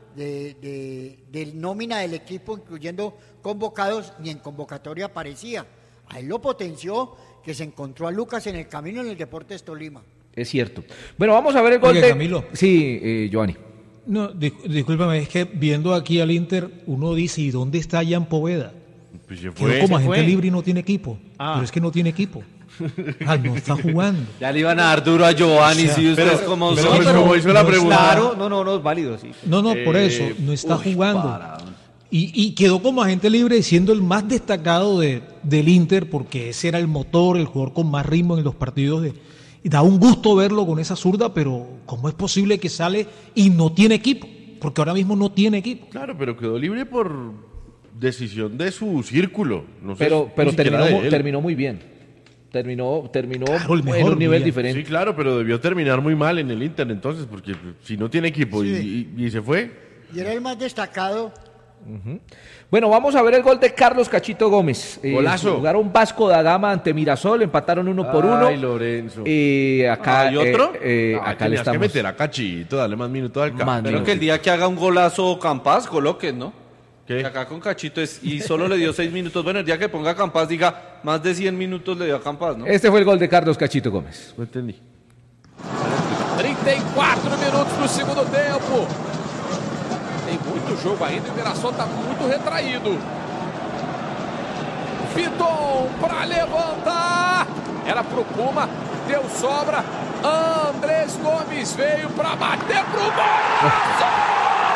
nómina del equipo, incluyendo convocados, ni en convocatoria aparecía. A él lo potenció, que se encontró a Lucas en el camino en el Deportes Tolima.
Es cierto. Bueno, vamos a ver el gol de...
Camilo.
Sí, Giovanni.
No, discúlpame, es que viendo aquí al Inter, uno dice, ¿y dónde está Jan Poveda?
Pues se
fue. Quedó como agente libre y no tiene equipo. Pero es que no tiene equipo. No está jugando.
Ya le iban a dar duro a Giovanni, si ustedes como son.
Como hizo la pregunta.
Claro, no, es válido, sí.
No, por eso, no está jugando. Y quedó como agente libre siendo el más destacado del Inter, porque ese era el motor, el jugador con más ritmo en los partidos. Y da un gusto verlo con esa zurda, pero ¿cómo es posible que sale y no tiene equipo? Porque ahora mismo no tiene equipo.
Claro, pero quedó libre por decisión de su círculo. No sé,
pero terminó muy bien. Terminó
claro,
en un nivel diferente.
Sí, claro, pero debió terminar muy mal en el Inter entonces, porque si no tiene equipo y se fue.
Y era el más destacado.
Bueno, vamos a ver el gol de Carlos Cachito Gómez.
Golazo.
Jugaron Vasco da Gama ante Mirasol, empataron 1-1.
Ay, Lorenzo.
Acá,
¿y otro?
Acá le estamos.
Que meter a Cachito, darle más minutos al campo.
Pero que el día que haga un golazo Campas, coloquen, ¿no? Que acá con Cachito y solo le dio 6 minutos. Bueno, el día que ponga Campas, diga, más de 100 minutos le dio a Campas, ¿no?
Este fue el gol de Carlos Cachito Gómez.
No entendí.
34 minutos do segundo tempo. Tem muito jogo ainda e o Mirassol está muito retraído. Piton para levantar. Era pro Puma, deu sobra. Andrés Gomes veio para bater pro gol.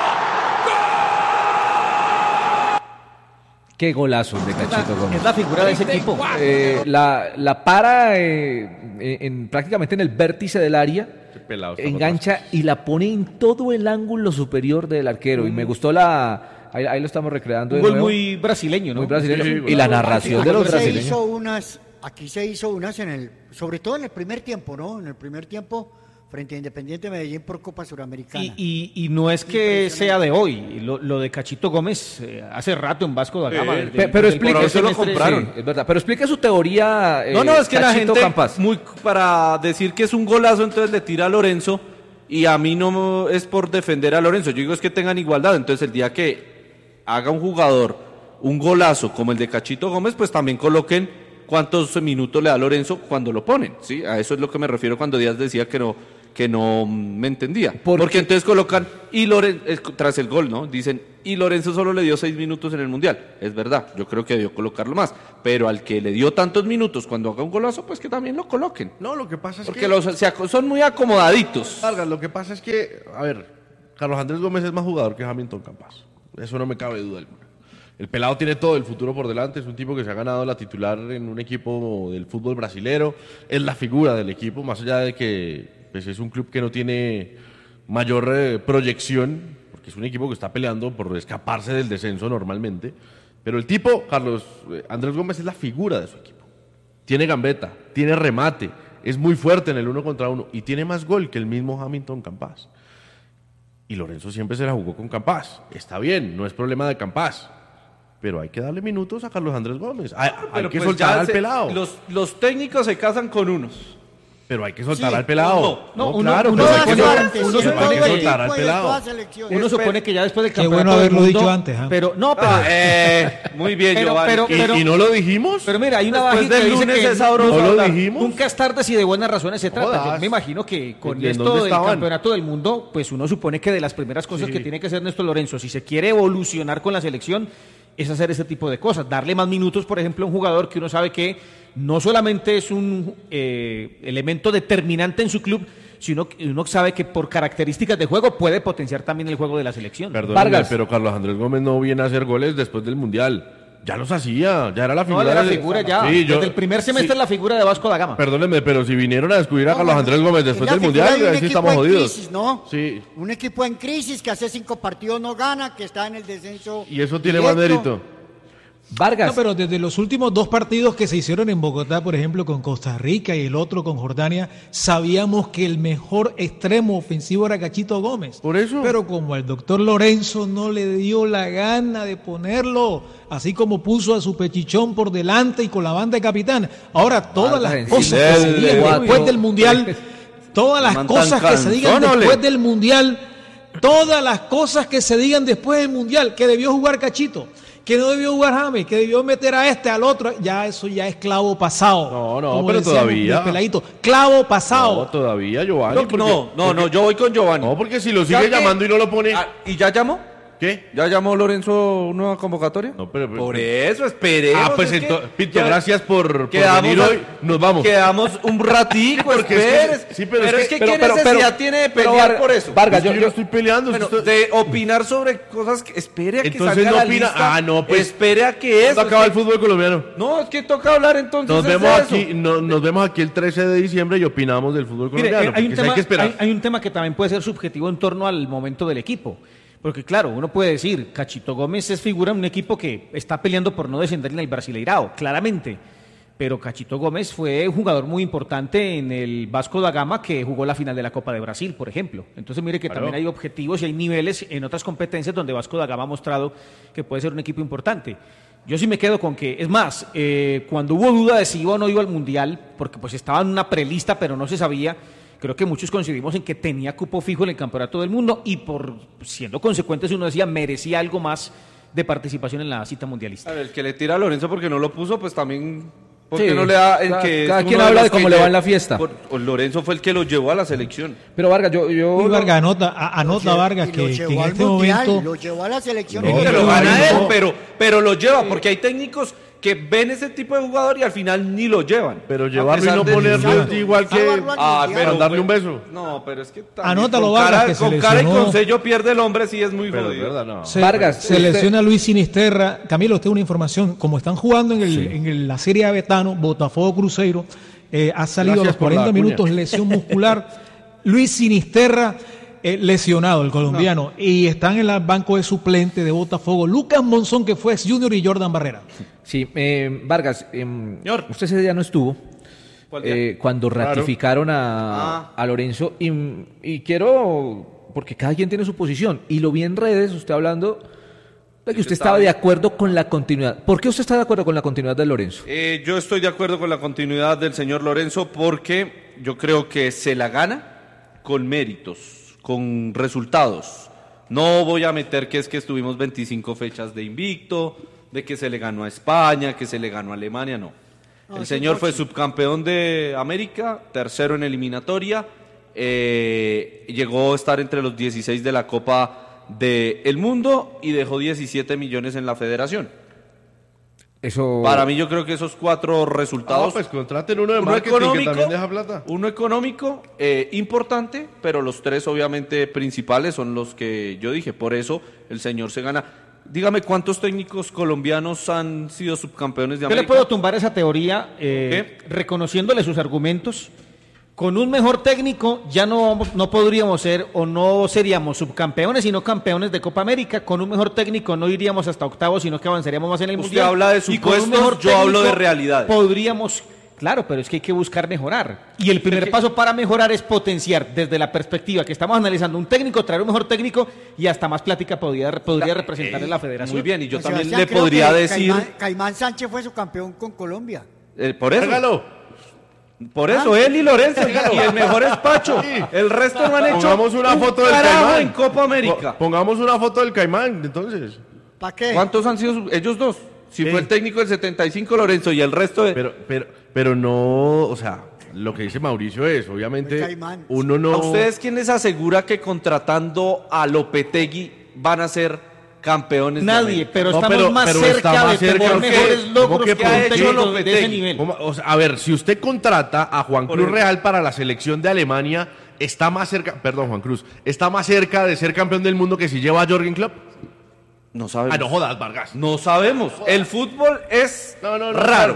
Qué golazo de Cachito Gómez.
Es la figura de ese equipo.
La para prácticamente en el vértice del área, engancha y la pone en todo el ángulo superior del arquero. Y me gustó ahí lo estamos recreando.
Un gol muy brasileño, ¿no?
Muy brasileño.
Sí,
y la narración de los brasileños.
Aquí se hizo unas sobre todo en el primer tiempo, ¿no? En el primer tiempo frente a Independiente Medellín por Copa Suramericana.
Y no es que sea de hoy, lo de Cachito Gómez hace rato en Vasco da Gama.
Pero explique,
eso lo compraron.
Sí, es verdad, pero explique su teoría.
No, es que
Cachito
la gente,
Campas.
para decir que es un golazo, entonces le tira a Lorenzo, y a mí no es por defender a Lorenzo, yo digo es que tengan igualdad, entonces el día que haga un jugador un golazo como el de Cachito Gómez, pues también coloquen cuántos minutos le da Lorenzo cuando lo ponen, ¿sí? A eso es lo que me refiero cuando Díaz decía que no me entendía. Porque entonces colocan, y Lorenzo, tras el gol, ¿no? Dicen, y Lorenzo solo le dio 6 minutos en el Mundial. Es verdad, yo creo que debió colocarlo más. Pero al que le dio tantos minutos cuando haga un golazo, pues que también lo coloquen.
No, lo que pasa es
porque son muy acomodaditos.
Vargas, lo que pasa es que, a ver, Carlos Andrés Gómez es más jugador que Hamilton Campas. Eso no me cabe duda alguna. El pelado tiene todo el futuro por delante, es un tipo que se ha ganado la titular en un equipo del fútbol brasilero, es la figura del equipo, más allá de que pues, es un club que no tiene mayor proyección, porque es un equipo que está peleando por escaparse del descenso normalmente, pero el tipo, Carlos Andrés Gómez, es la figura de su equipo. Tiene gambeta, tiene remate, es muy fuerte en el 1 contra 1 y tiene más gol que el mismo Hamilton Campas. Y Lorenzo siempre se la jugó con Campas. Está bien, no es problema de Campas. Pero hay que darle minutos a Carlos Andrés Gómez. Hay que
pues
soltar al pelado.
Los técnicos se casan con unos.
Pero hay que soltar al pelado.
Claro,
uno
hay que
soltar al pelado.
Uno supone que ya después del
Qué
campeonato
bueno haberlo
del mundo,
dicho antes.
Pero
muy bien, Giovanni.
¿Y no lo dijimos?
Pero mira, hay una
Después
bajita
del
que dice
lunes
que
es sabroso
¿no lo
hablar.
dijimos?
Nunca es tarde si de buenas razones se trata.
Jodas.
Yo me imagino que con
¿Y en
esto
dónde
del
estaban?
campeonato del mundo, pues uno supone que de las primeras cosas que tiene que hacer Néstor Lorenzo, si se quiere evolucionar con la selección, es hacer ese tipo de cosas, darle más minutos, por ejemplo, a un jugador que uno sabe que no solamente es un elemento determinante en su club, sino que uno sabe que por características de juego puede potenciar también el juego de la selección.
Perdóname, pero Carlos Andrés Gómez no viene a hacer goles después del Mundial. Ya los hacía, ya era la figura.
No, era la figura ya.
Sí,
Desde el primer semestre es la figura de Vasco da Gama.
Perdónenme, pero si vinieron a descubrir a Carlos Andrés Gómez después del Mundial, ahí sí estamos jodidos.
Crisis, ¿no?
Sí.
Un equipo en crisis que hace 5 partidos no gana, que está en el descenso.
Y eso tiene más mérito.
Vargas. No, pero desde los últimos 2 partidos que se hicieron en Bogotá, por ejemplo, con Costa Rica y el otro con Jordania, sabíamos que el mejor extremo ofensivo era Cachito Gómez.
Por eso.
Pero como el doctor Lorenzo no le dio la gana de ponerlo, así como puso a su pechichón por delante y con la banda de capitán. Ahora, todas las cosas que se digan después del Mundial, todas las cosas que se digan después del Mundial, todas las cosas que se digan después del Mundial, que debió jugar Cachito, que no debió jugar James, que debió meter a este, al otro, ya eso ya es clavo pasado.
No, pero todavía.
Peladito, clavo pasado.
No, todavía, Giovanni.
No, yo voy con Giovanni.
No, porque si lo sigue llamando y no lo pone...
¿Y ya llamó?
¿Qué?
¿Ya llamó Lorenzo nueva convocatoria?
No, pero
por eso, esperemos.
Pues entonces, Pito, gracias por venir hoy. Nos vamos.
Quedamos un ratico, esperes.
Sí, pero
es que ¿qué necesidad tiene de pelear por eso?
Vargas, yo no estoy peleando.
De opinar sobre cosas que espere a que
entonces
salga
no
la
opina.
lista.
No, pues.
Espere a que eso.
Acaba el fútbol colombiano.
No, es que toca hablar entonces.
Nos vemos aquí el 13 de diciembre y opinamos del fútbol colombiano.
Mire, hay un tema que también puede ser subjetivo en torno al momento del equipo. Porque claro, uno puede decir, Cachito Gómez es figura en un equipo que está peleando por no descender en el Brasileirao, claramente. Pero Cachito Gómez fue un jugador muy importante en el Vasco da Gama que jugó la final de la Copa de Brasil, por ejemplo. Entonces mire que también hay objetivos y hay niveles en otras competencias donde Vasco da Gama ha mostrado que puede ser un equipo importante. Yo sí me quedo con que, es más, cuando hubo duda de si iba o no iba al Mundial, porque pues estaba en una prelista pero no se sabía, creo que muchos coincidimos en que tenía cupo fijo en el Campeonato del Mundo y por siendo consecuentes uno decía merecía algo más de participación en la cita mundialista.
A ver, el que le tira a Lorenzo porque no lo puso, pues también... Porque no le da el que
cada quien habla de cómo le va en la fiesta.
Lorenzo fue el que lo llevó a la selección.
Pero Vargas, yo
Vargas, anota Vargas que en este momento
lo llevó a la selección.
No, lo gana él, pero lo lleva porque hay técnicos que ven ese tipo de jugador y al final ni lo llevan.
Pero llevarlo y no ponerlo igual que darle un beso.
No, pero es que
anótalo, Vargas,
con cara y con sello pierde el hombre, sí es muy jodido.
Verdad, no.
Vargas, se lesiona Luis Sinisterra. Camilo, usted una información, como están jugando en la Serie A Betano, Botafogo Cruzeiro, ha salido a los 40 minutos lesión muscular. Luis Sinisterra lesionado, el colombiano, y están en el banco de suplente de Botafogo Lucas Monzón, que fue ex Junior, y Jordan Barrera.
Sí, Vargas, usted ese día no estuvo cuando ratificaron a Lorenzo y quiero, porque cada quien tiene su posición, y lo vi en redes, usted hablando de que usted estaba de acuerdo con la continuidad. ¿Por qué usted está de acuerdo con la continuidad de Lorenzo?
Yo estoy de acuerdo con la continuidad del señor Lorenzo porque yo creo que se la gana con méritos, con resultados. No voy a meter que es que estuvimos 25 fechas de invicto, de que se le ganó a España, que se le ganó a Alemania, no. El señor fue subcampeón de América, tercero en eliminatoria, llegó a estar entre los 16 de la Copa del Mundo y dejó 17 millones en la federación.
Eso...
Para mí yo creo que esos 4 resultados...
pues contraten uno de marketing que también deja plata.
Uno económico, importante, pero los 3 obviamente principales son los que yo dije. Por eso el señor se gana. Dígame, ¿cuántos técnicos colombianos han sido subcampeones de
Yo
América?
le puedo tumbar esa teoría reconociéndole sus argumentos. Con un mejor técnico ya no podríamos ser o no seríamos subcampeones, sino campeones de Copa América. Con un mejor técnico no iríamos hasta octavos, sino que avanzaríamos más en el
Usted
Mundial.
habla de
Y con un
supuestos,
mejor
yo hablo de
técnico
realidades.
Podríamos, claro, pero es que hay que buscar mejorar. Y el primer paso para mejorar es potenciar desde la perspectiva que estamos analizando un técnico, traer un mejor técnico y hasta más plática podría representar en la federación.
Muy bien, y yo
Sebastián,
también le
creo
podría
que
decir...
Caimán Sánchez fue su campeón con Colombia.
Por eso.
Hágalo.
Por eso, él y Lorenzo, y el mejor es Pacho. El resto no han hecho
Pongamos una foto del
carajo
Caimán.
en Copa América.
Pongamos una foto del Caimán, entonces.
¿Para qué?
¿Cuántos han sido ellos dos? Si fue el técnico del 75, Lorenzo, y el resto de...
Pero no, o sea, lo que dice Mauricio es, obviamente, uno no...
¿A ustedes quién les asegura que contratando a Lopetegui van a ser campeones?
Nadie,
de
pero
América?
estamos más cerca de tener mejores logros
que
que un técnico de ese nivel.
O sea, a ver, si usted contrata a Juan Cruz Real para la selección de Alemania, está más cerca, perdón, Juan Cruz, está más cerca de ser campeón del mundo que si lleva a Jürgen Klopp.
No sabemos.
No jodas, Vargas.
No sabemos. El fútbol es raro.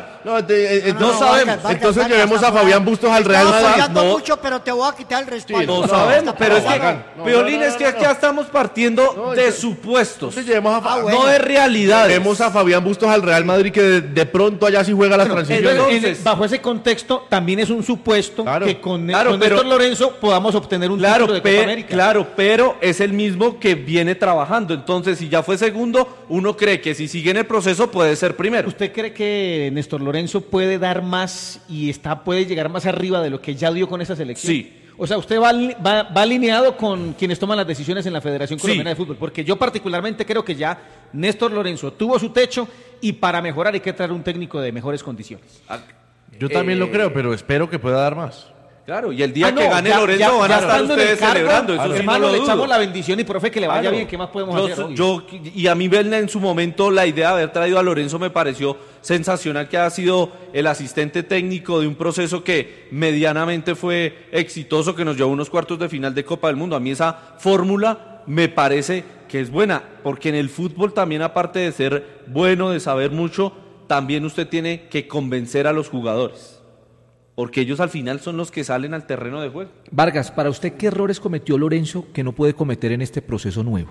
No sabemos. Entonces llevemos a Fabián Bustos al Real Madrid.
Apoyando mucho, pero te voy a quitar el respaldo.
No sabemos, pero es que, Piolín, es que ya estamos partiendo de supuestos, no de realidades.
Llevemos a Fabián Bustos al Real Madrid que de pronto allá sí juega las transiciones.
Bajo ese contexto, también es un supuesto que con Néstor Lorenzo podamos obtener un título de Copa América.
Claro, pero es el mismo que viene trabajando. Entonces, si ya fue segundo, uno cree que si sigue en el proceso puede ser primero.
¿Usted cree que Néstor Lorenzo puede dar más y puede llegar más arriba de lo que ya dio con esa selección?
Sí.
O sea, usted va alineado con quienes toman las decisiones en la Federación Colombiana de Fútbol, porque yo particularmente creo que ya Néstor Lorenzo tuvo su techo y para mejorar hay que traer un técnico de mejores condiciones.
Yo también lo creo, pero espero que pueda dar más.
Claro, y el día que gane Lorenzo van a estar ustedes celebrando. Eso sí,
hermano,
no lo
le
dudo.
echamos la bendición y profe que le vaya bien. ¿Qué más podemos hacer?
Y a mí en su momento la idea de haber traído a Lorenzo me pareció sensacional, que ha sido el asistente técnico de un proceso que medianamente fue exitoso, que nos llevó a unos cuartos de final de Copa del Mundo. A mí esa fórmula me parece que es buena, porque en el fútbol también, aparte de ser bueno, de saber mucho, también usted tiene que convencer a los jugadores, porque ellos al final son los que salen al terreno de juego.
Vargas, para usted, ¿qué errores cometió Lorenzo que no puede cometer en este proceso nuevo?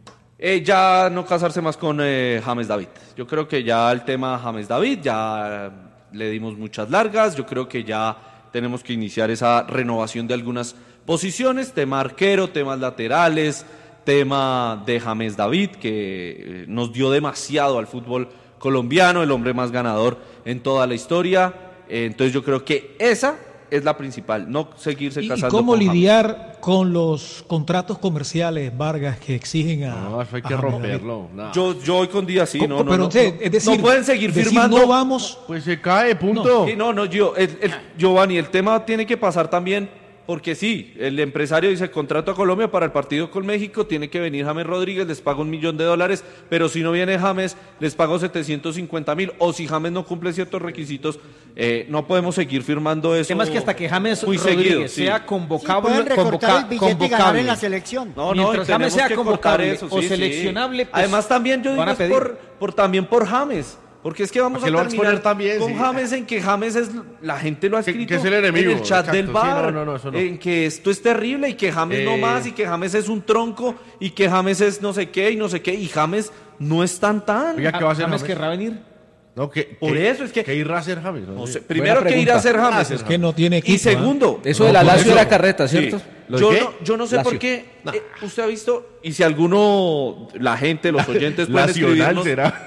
Ya no casarse más con James David. Yo creo que ya el tema James David, ya le dimos muchas largas. Yo creo que ya tenemos que iniciar esa renovación de algunas posiciones, tema arquero, temas laterales, tema de James David, que nos dio demasiado al fútbol colombiano, el hombre más ganador en toda la historia. Entonces yo creo que esa es la principal, no seguirse casando.
¿Y cómo
con
lidiar con los contratos comerciales, Vargas, que exigen a...
No, eso hay que
a
romperlo.
Yo hoy con día sí, no,
pero es decir,
no pueden seguir
decir,
firmando.
no vamos.
Pues se cae, punto.
Giovanni, el tema tiene que pasar también, porque sí, el empresario dice contrato a Colombia para el partido con México, tiene que venir James Rodríguez, les pago $1 millón, pero si no viene James, les pago 750,000, o si James no cumple ciertos requisitos, no podemos seguir firmando eso.
El tema es que hasta que James
muy
Rodríguez
seguido,
sea convocable,
pueden recortar el billete y ganar en la selección.
Mientras James sea convocable o seleccionable, pues,
además también yo digo es también por James. Porque es que vamos a terminar
también,
con James, en que James es, la gente lo ha escrito
que es el enemigo,
en el chat del bar,
eso no.
en que esto es terrible y que James no más, y que James es un tronco, y que James es no sé qué, y James no es tan.
Oiga, ¿qué va a hacer
James querrá venir?
No,
por eso es que...
¿Qué irá a hacer James?
No sé, primero, ¿qué irá a hacer James?
Es que no tiene equipo.
Y segundo...
Eso de la Lazio era carreta, ¿cierto?
Sí. Yo no sé por qué. Usted ha visto, y si alguno, la gente, los oyentes pueden escribirnos...
será.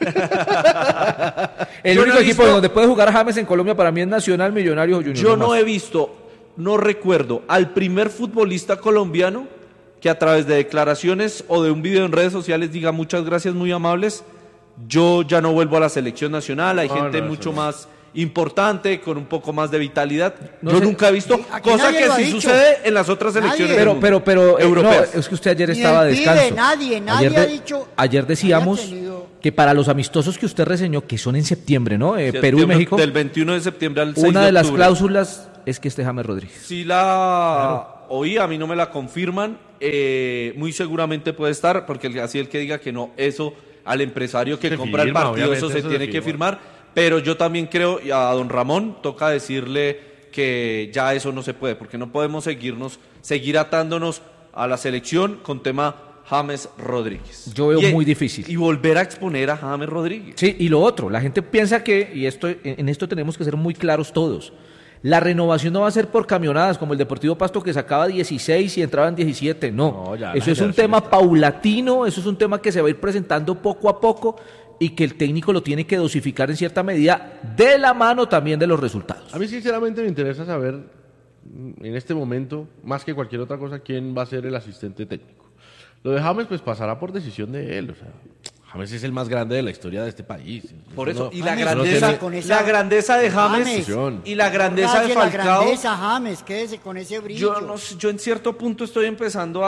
El único equipo donde puede jugar James en Colombia para mí es Nacional, Millonarios o Junior.
Yo no he visto, no recuerdo al primer futbolista colombiano que a través de declaraciones o de un video en redes sociales diga muchas gracias, muy amables, yo ya no vuelvo a la selección nacional, hay gente mucho más importante, con un poco más de vitalidad. Yo nunca he visto, cosa que sí sucede en las otras selecciones
pero
europeas.
No, es que usted ayer estaba de descanso.
Nadie ha dicho.
Ayer decíamos que para los amistosos que usted reseñó, que son en septiembre, ¿no? Perú y México.
Del 21 de septiembre al 6
una
de
de las
octubre.
cláusulas es que esté James Rodríguez.
Sí la oí, a mí no me la confirman, muy seguramente puede estar, porque así el que diga que no, eso al empresario que compra el partido, eso se tiene que firmar. Pero yo también creo, y a don Ramón toca decirle que ya eso no se puede, porque no podemos seguir atándonos a la selección con tema James Rodríguez.
Yo veo muy difícil.
Y volver a exponer a James Rodríguez.
Sí, y lo otro, la gente piensa que, y en esto tenemos que ser muy claros todos, la renovación no va a ser por camionadas como el Deportivo Pasto que sacaba 16 y entraban 17, no eso es un tema paulatino, eso es un tema que se va a ir presentando poco a poco y que el técnico lo tiene que dosificar en cierta medida de la mano también de los resultados.
A mí sinceramente me interesa saber en este momento, más que cualquier otra cosa, quién va a ser el asistente técnico. Lo de James pues pasará por decisión de él, o sea, James es el más grande de la historia de este país.
Por eso, y
James,
la grandeza de James y la grandeza de Falcao.
La grandeza, James, quédese con ese brillo.
Yo en cierto punto estoy empezando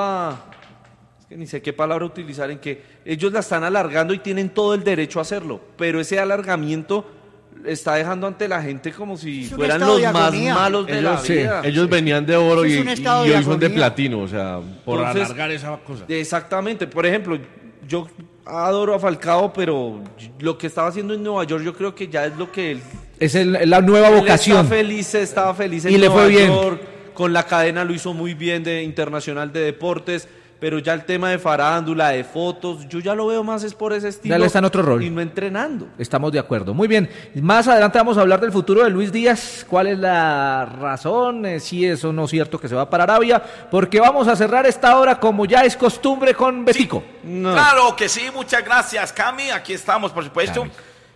es que ni sé qué palabra utilizar, en que ellos la están alargando y tienen todo el derecho a hacerlo, pero ese alargamiento está dejando ante la gente como si fueran los más malos de la vida.
Ellos venían de oro y hoy son de platino, o sea, por alargar esa cosa.
Exactamente, por ejemplo, yo adoro a Falcao, pero lo que estaba haciendo en Nueva York yo creo que ya es lo que él...
Es la nueva vocación.
Estaba feliz en
y le
Nueva
fue bien.
York, con la cadena lo hizo muy bien de Internacional de Deportes, pero ya el tema de farándula, de fotos, yo ya lo veo más es por ese estilo.
Ya le está en otro rol.
Y no entrenando.
Estamos de acuerdo. Muy bien. Más adelante vamos a hablar del futuro de Luis Díaz. ¿Cuál es la razón? Si es o no cierto que se va para Arabia. Porque vamos a cerrar esta hora como ya es costumbre con Betico.
Sí, claro que sí. Muchas gracias, Cami. Aquí estamos, por supuesto.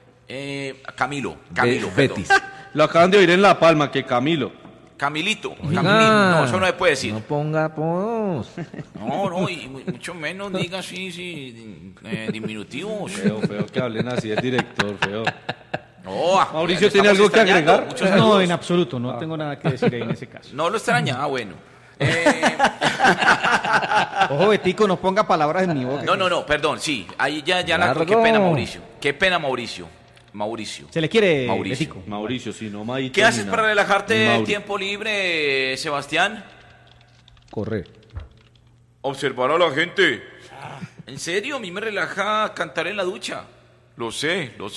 Camilo.
Betis.
Lo acaban de oír en La Palma, que Camilo.
Camilito. No, eso no se puede decir.
No ponga apodos.
No, y mucho menos diga así, diminutivos.
Feo que hablen así el director, feo.
No,
Mauricio, ¿tiene algo que agregar?
No, en absoluto, no tengo nada que decir ahí en ese caso.
No lo extraña, bueno.
Ojo, Betico, no ponga palabras en mi boca.
No, perdón, sí. Ahí ya qué pena, Mauricio.
¿Se le quiere,
Betico? Mauricio, sí, no Maito.
¿Qué haces para relajarte en tiempo libre, Sebastián?
Correr.
Observar a la gente. ¿En serio? A mí me relaja cantar en la ducha. Lo sé.
O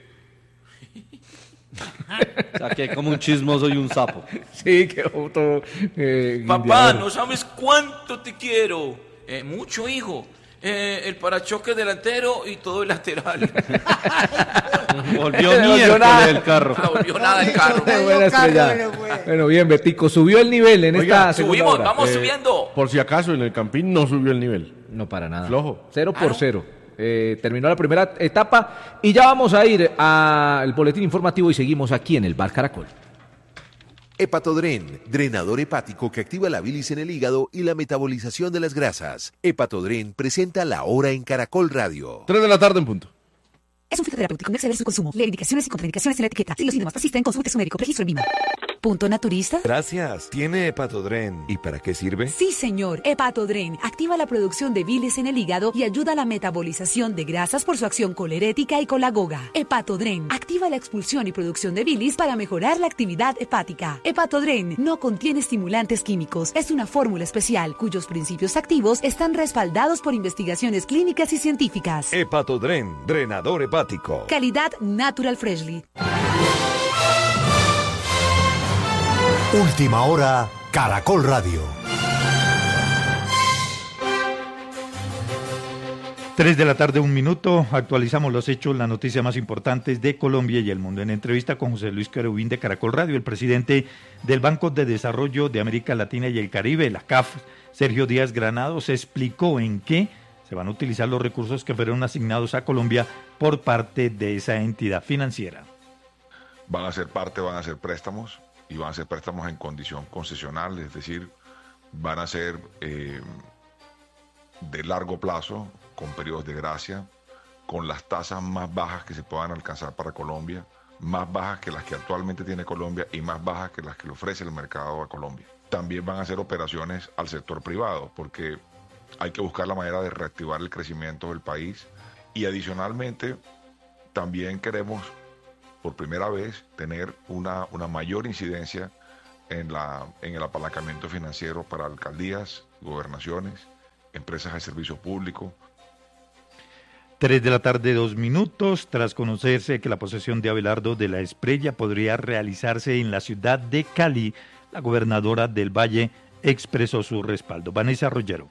sea, que hay como un chismoso y un sapo.
Sí, que otro...
Papá, no sabes cuánto te quiero. Mucho, hijo. El parachoques delantero y todo el lateral.
Volvió mierda el carro.
Volvió nada el carro.
Bueno, bien, Betico. Subió el nivel en esta segunda hora.
Vamos subiendo.
Por si acaso, en el Campín no subió el nivel.
No, para nada.
Flojo.
0-0. Terminó la primera etapa y ya vamos a ir al boletín informativo y seguimos aquí en el Bar Caracol.
Hepatodren, drenador hepático que activa la bilis en el hígado y la metabolización de las grasas. Hepatodren presenta La Hora en Caracol Radio.
3 de la tarde en punto.
Es un fitoterapéutico, no exceder su consumo. Lee indicaciones y contraindicaciones en la etiqueta. Si los síntomas persisten, consulte a su médico. Registro en Lima. ¿Punto naturista?
Gracias. ¿Tiene Hepatodren? ¿Y para qué sirve?
Sí, señor. Hepatodren activa la producción de bilis en el hígado y ayuda a la metabolización de grasas por su acción colerética y colagoga. Hepatodren activa la expulsión y producción de bilis para mejorar la actividad hepática. Hepatodren no contiene estimulantes químicos. Es una fórmula especial cuyos principios activos están respaldados por investigaciones clínicas y científicas.
Hepatodren, drenador hepático.
Calidad Natural Freshly.
Última hora, Caracol Radio.
3 de la tarde, 1 minuto. Actualizamos los hechos, las noticias más importantes de Colombia y el mundo. En entrevista con José Luis Querubín de Caracol Radio, el presidente del Banco de Desarrollo de América Latina y el Caribe, la CAF, Sergio Díaz Granados, explicó en qué se van a utilizar los recursos que fueron asignados a Colombia por parte de esa entidad financiera.
Van a ser préstamos. Y van a ser préstamos en condición concesional, es decir, van a ser de largo plazo, con periodos de gracia, con las tasas más bajas que se puedan alcanzar para Colombia, más bajas que las que actualmente tiene Colombia y más bajas que las que le ofrece el mercado a Colombia. También van a hacer operaciones al sector privado, porque hay que buscar la manera de reactivar el crecimiento del país. Y adicionalmente, también queremos, por primera vez, tener una mayor incidencia en el apalancamiento financiero para alcaldías, gobernaciones, empresas de servicio público.
3 de la tarde, 2 minutos, tras conocerse que la posesión de Abelardo de la Espriella podría realizarse en la ciudad de Cali, la gobernadora del Valle expresó su respaldo. Vanessa Rollero.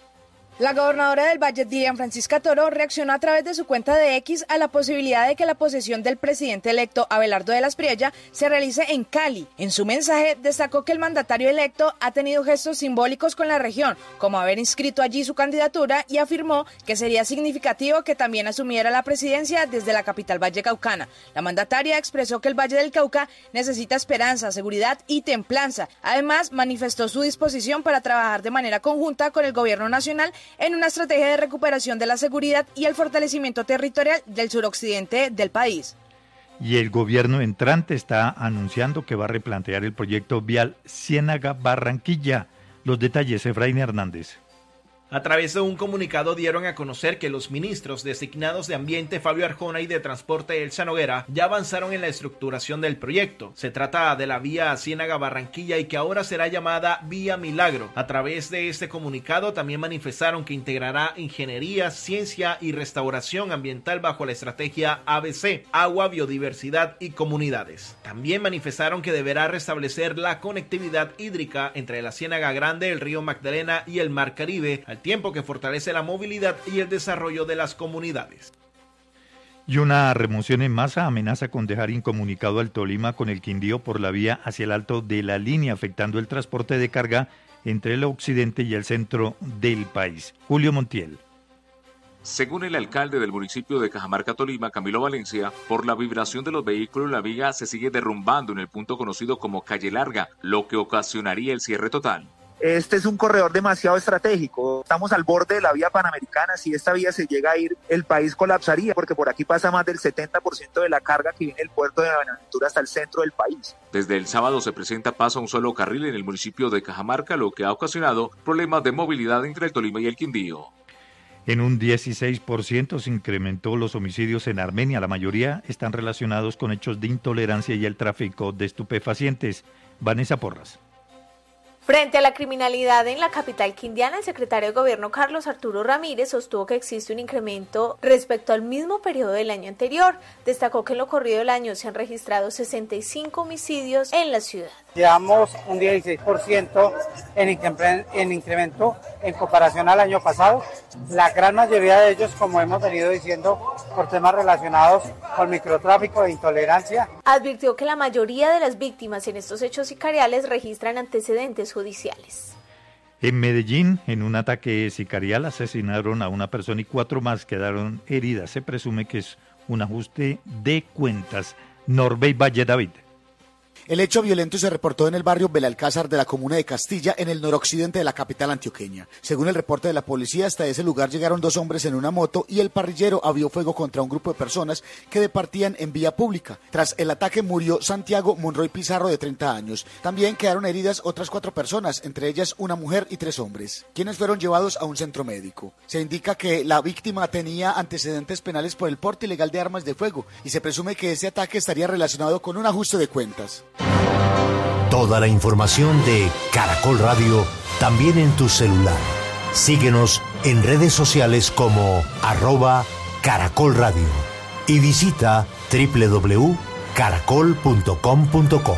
La gobernadora del Valle, Dilian Francisca Toro, reaccionó a través de su cuenta de X a la posibilidad de que la posesión del presidente electo Abelardo de la Espriella se realice en Cali. En su mensaje destacó que el mandatario electo ha tenido gestos simbólicos con la región, como haber inscrito allí su candidatura, y afirmó que sería significativo que también asumiera la presidencia desde la capital vallecaucana. La mandataria expresó que el Valle del Cauca necesita esperanza, seguridad y templanza. Además, manifestó su disposición para trabajar de manera conjunta con el gobierno nacional en una estrategia de recuperación de la seguridad y el fortalecimiento territorial del suroccidente del país.
Y el gobierno entrante está anunciando que va a replantear el proyecto vial Ciénaga-Barranquilla. Los detalles, Efraín Hernández.
A través de un comunicado dieron a conocer que los ministros designados de Ambiente, Fabio Arjona, y de Transporte, Elsa Noguera, ya avanzaron en la estructuración del proyecto. Se trata de la vía Ciénaga-Barranquilla y que ahora será llamada Vía Milagro. A través de este comunicado también manifestaron que integrará ingeniería, ciencia y restauración ambiental bajo la estrategia ABC, agua, biodiversidad y comunidades. También manifestaron que deberá restablecer la conectividad hídrica entre la Ciénaga Grande, el río Magdalena y el Mar Caribe, al tiempo que fortalece la movilidad y el desarrollo de las comunidades.
Y una remoción en masa amenaza con dejar incomunicado al Tolima con el Quindío por la vía hacia el alto de la línea, afectando el transporte de carga entre el occidente y el centro del país. Julio Montiel.
Según el alcalde del municipio de Cajamarca, Tolima, Camilo Valencia, por la vibración de los vehículos, la vía se sigue derrumbando en el punto conocido como Calle Larga, lo que ocasionaría el cierre total.
Este es un corredor demasiado estratégico. Estamos al borde de la vía panamericana. Si esta vía se llega a ir, el país colapsaría, porque por aquí pasa más del 70% de la carga que viene del puerto de Buenaventura hasta el centro del país.
Desde el sábado se presenta paso a un solo carril en el municipio de Cajamarca, lo que ha ocasionado problemas de movilidad entre el Tolima y el Quindío.
En un 16% se incrementó los homicidios en Armenia. La mayoría están relacionados con hechos de intolerancia y el tráfico de estupefacientes. Vanessa Porras.
Frente a la criminalidad en la capital quindiana, el secretario de Gobierno Carlos Arturo Ramírez sostuvo que existe un incremento respecto al mismo periodo del año anterior. Destacó que en lo corrido del año se han registrado 65 homicidios en la ciudad.
Llevamos un 16% en incremento en comparación al año pasado. La gran mayoría de ellos, como hemos venido diciendo, por temas relacionados con microtráfico e intolerancia.
Advirtió que la mayoría de las víctimas en estos hechos sicariales registran antecedentes judiciales.
En Medellín, en un ataque sicarial, asesinaron a una persona y 4 más quedaron heridas. Se presume que es un ajuste de cuentas. Norbey Valle David.
El hecho violento se reportó en el barrio Belalcázar de la comuna de Castilla, en el noroccidente de la capital antioqueña. Según el reporte de la policía, hasta ese lugar llegaron 2 hombres en una moto y el parrillero abrió fuego contra un grupo de personas que departían en vía pública. Tras el ataque murió Santiago Monroy Pizarro, de 30 años. También quedaron heridas otras 4 personas, entre ellas una mujer y 3 hombres, quienes fueron llevados a un centro médico. Se indica que la víctima tenía antecedentes penales por el porte ilegal de armas de fuego y se presume que ese ataque estaría relacionado con un ajuste de cuentas.
Toda la información de Caracol Radio también en tu celular. Síguenos en redes sociales como @Caracol Radio y visita www.caracol.com.co.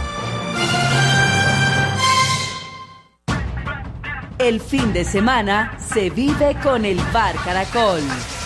El fin de semana se vive con el Bar Caracol.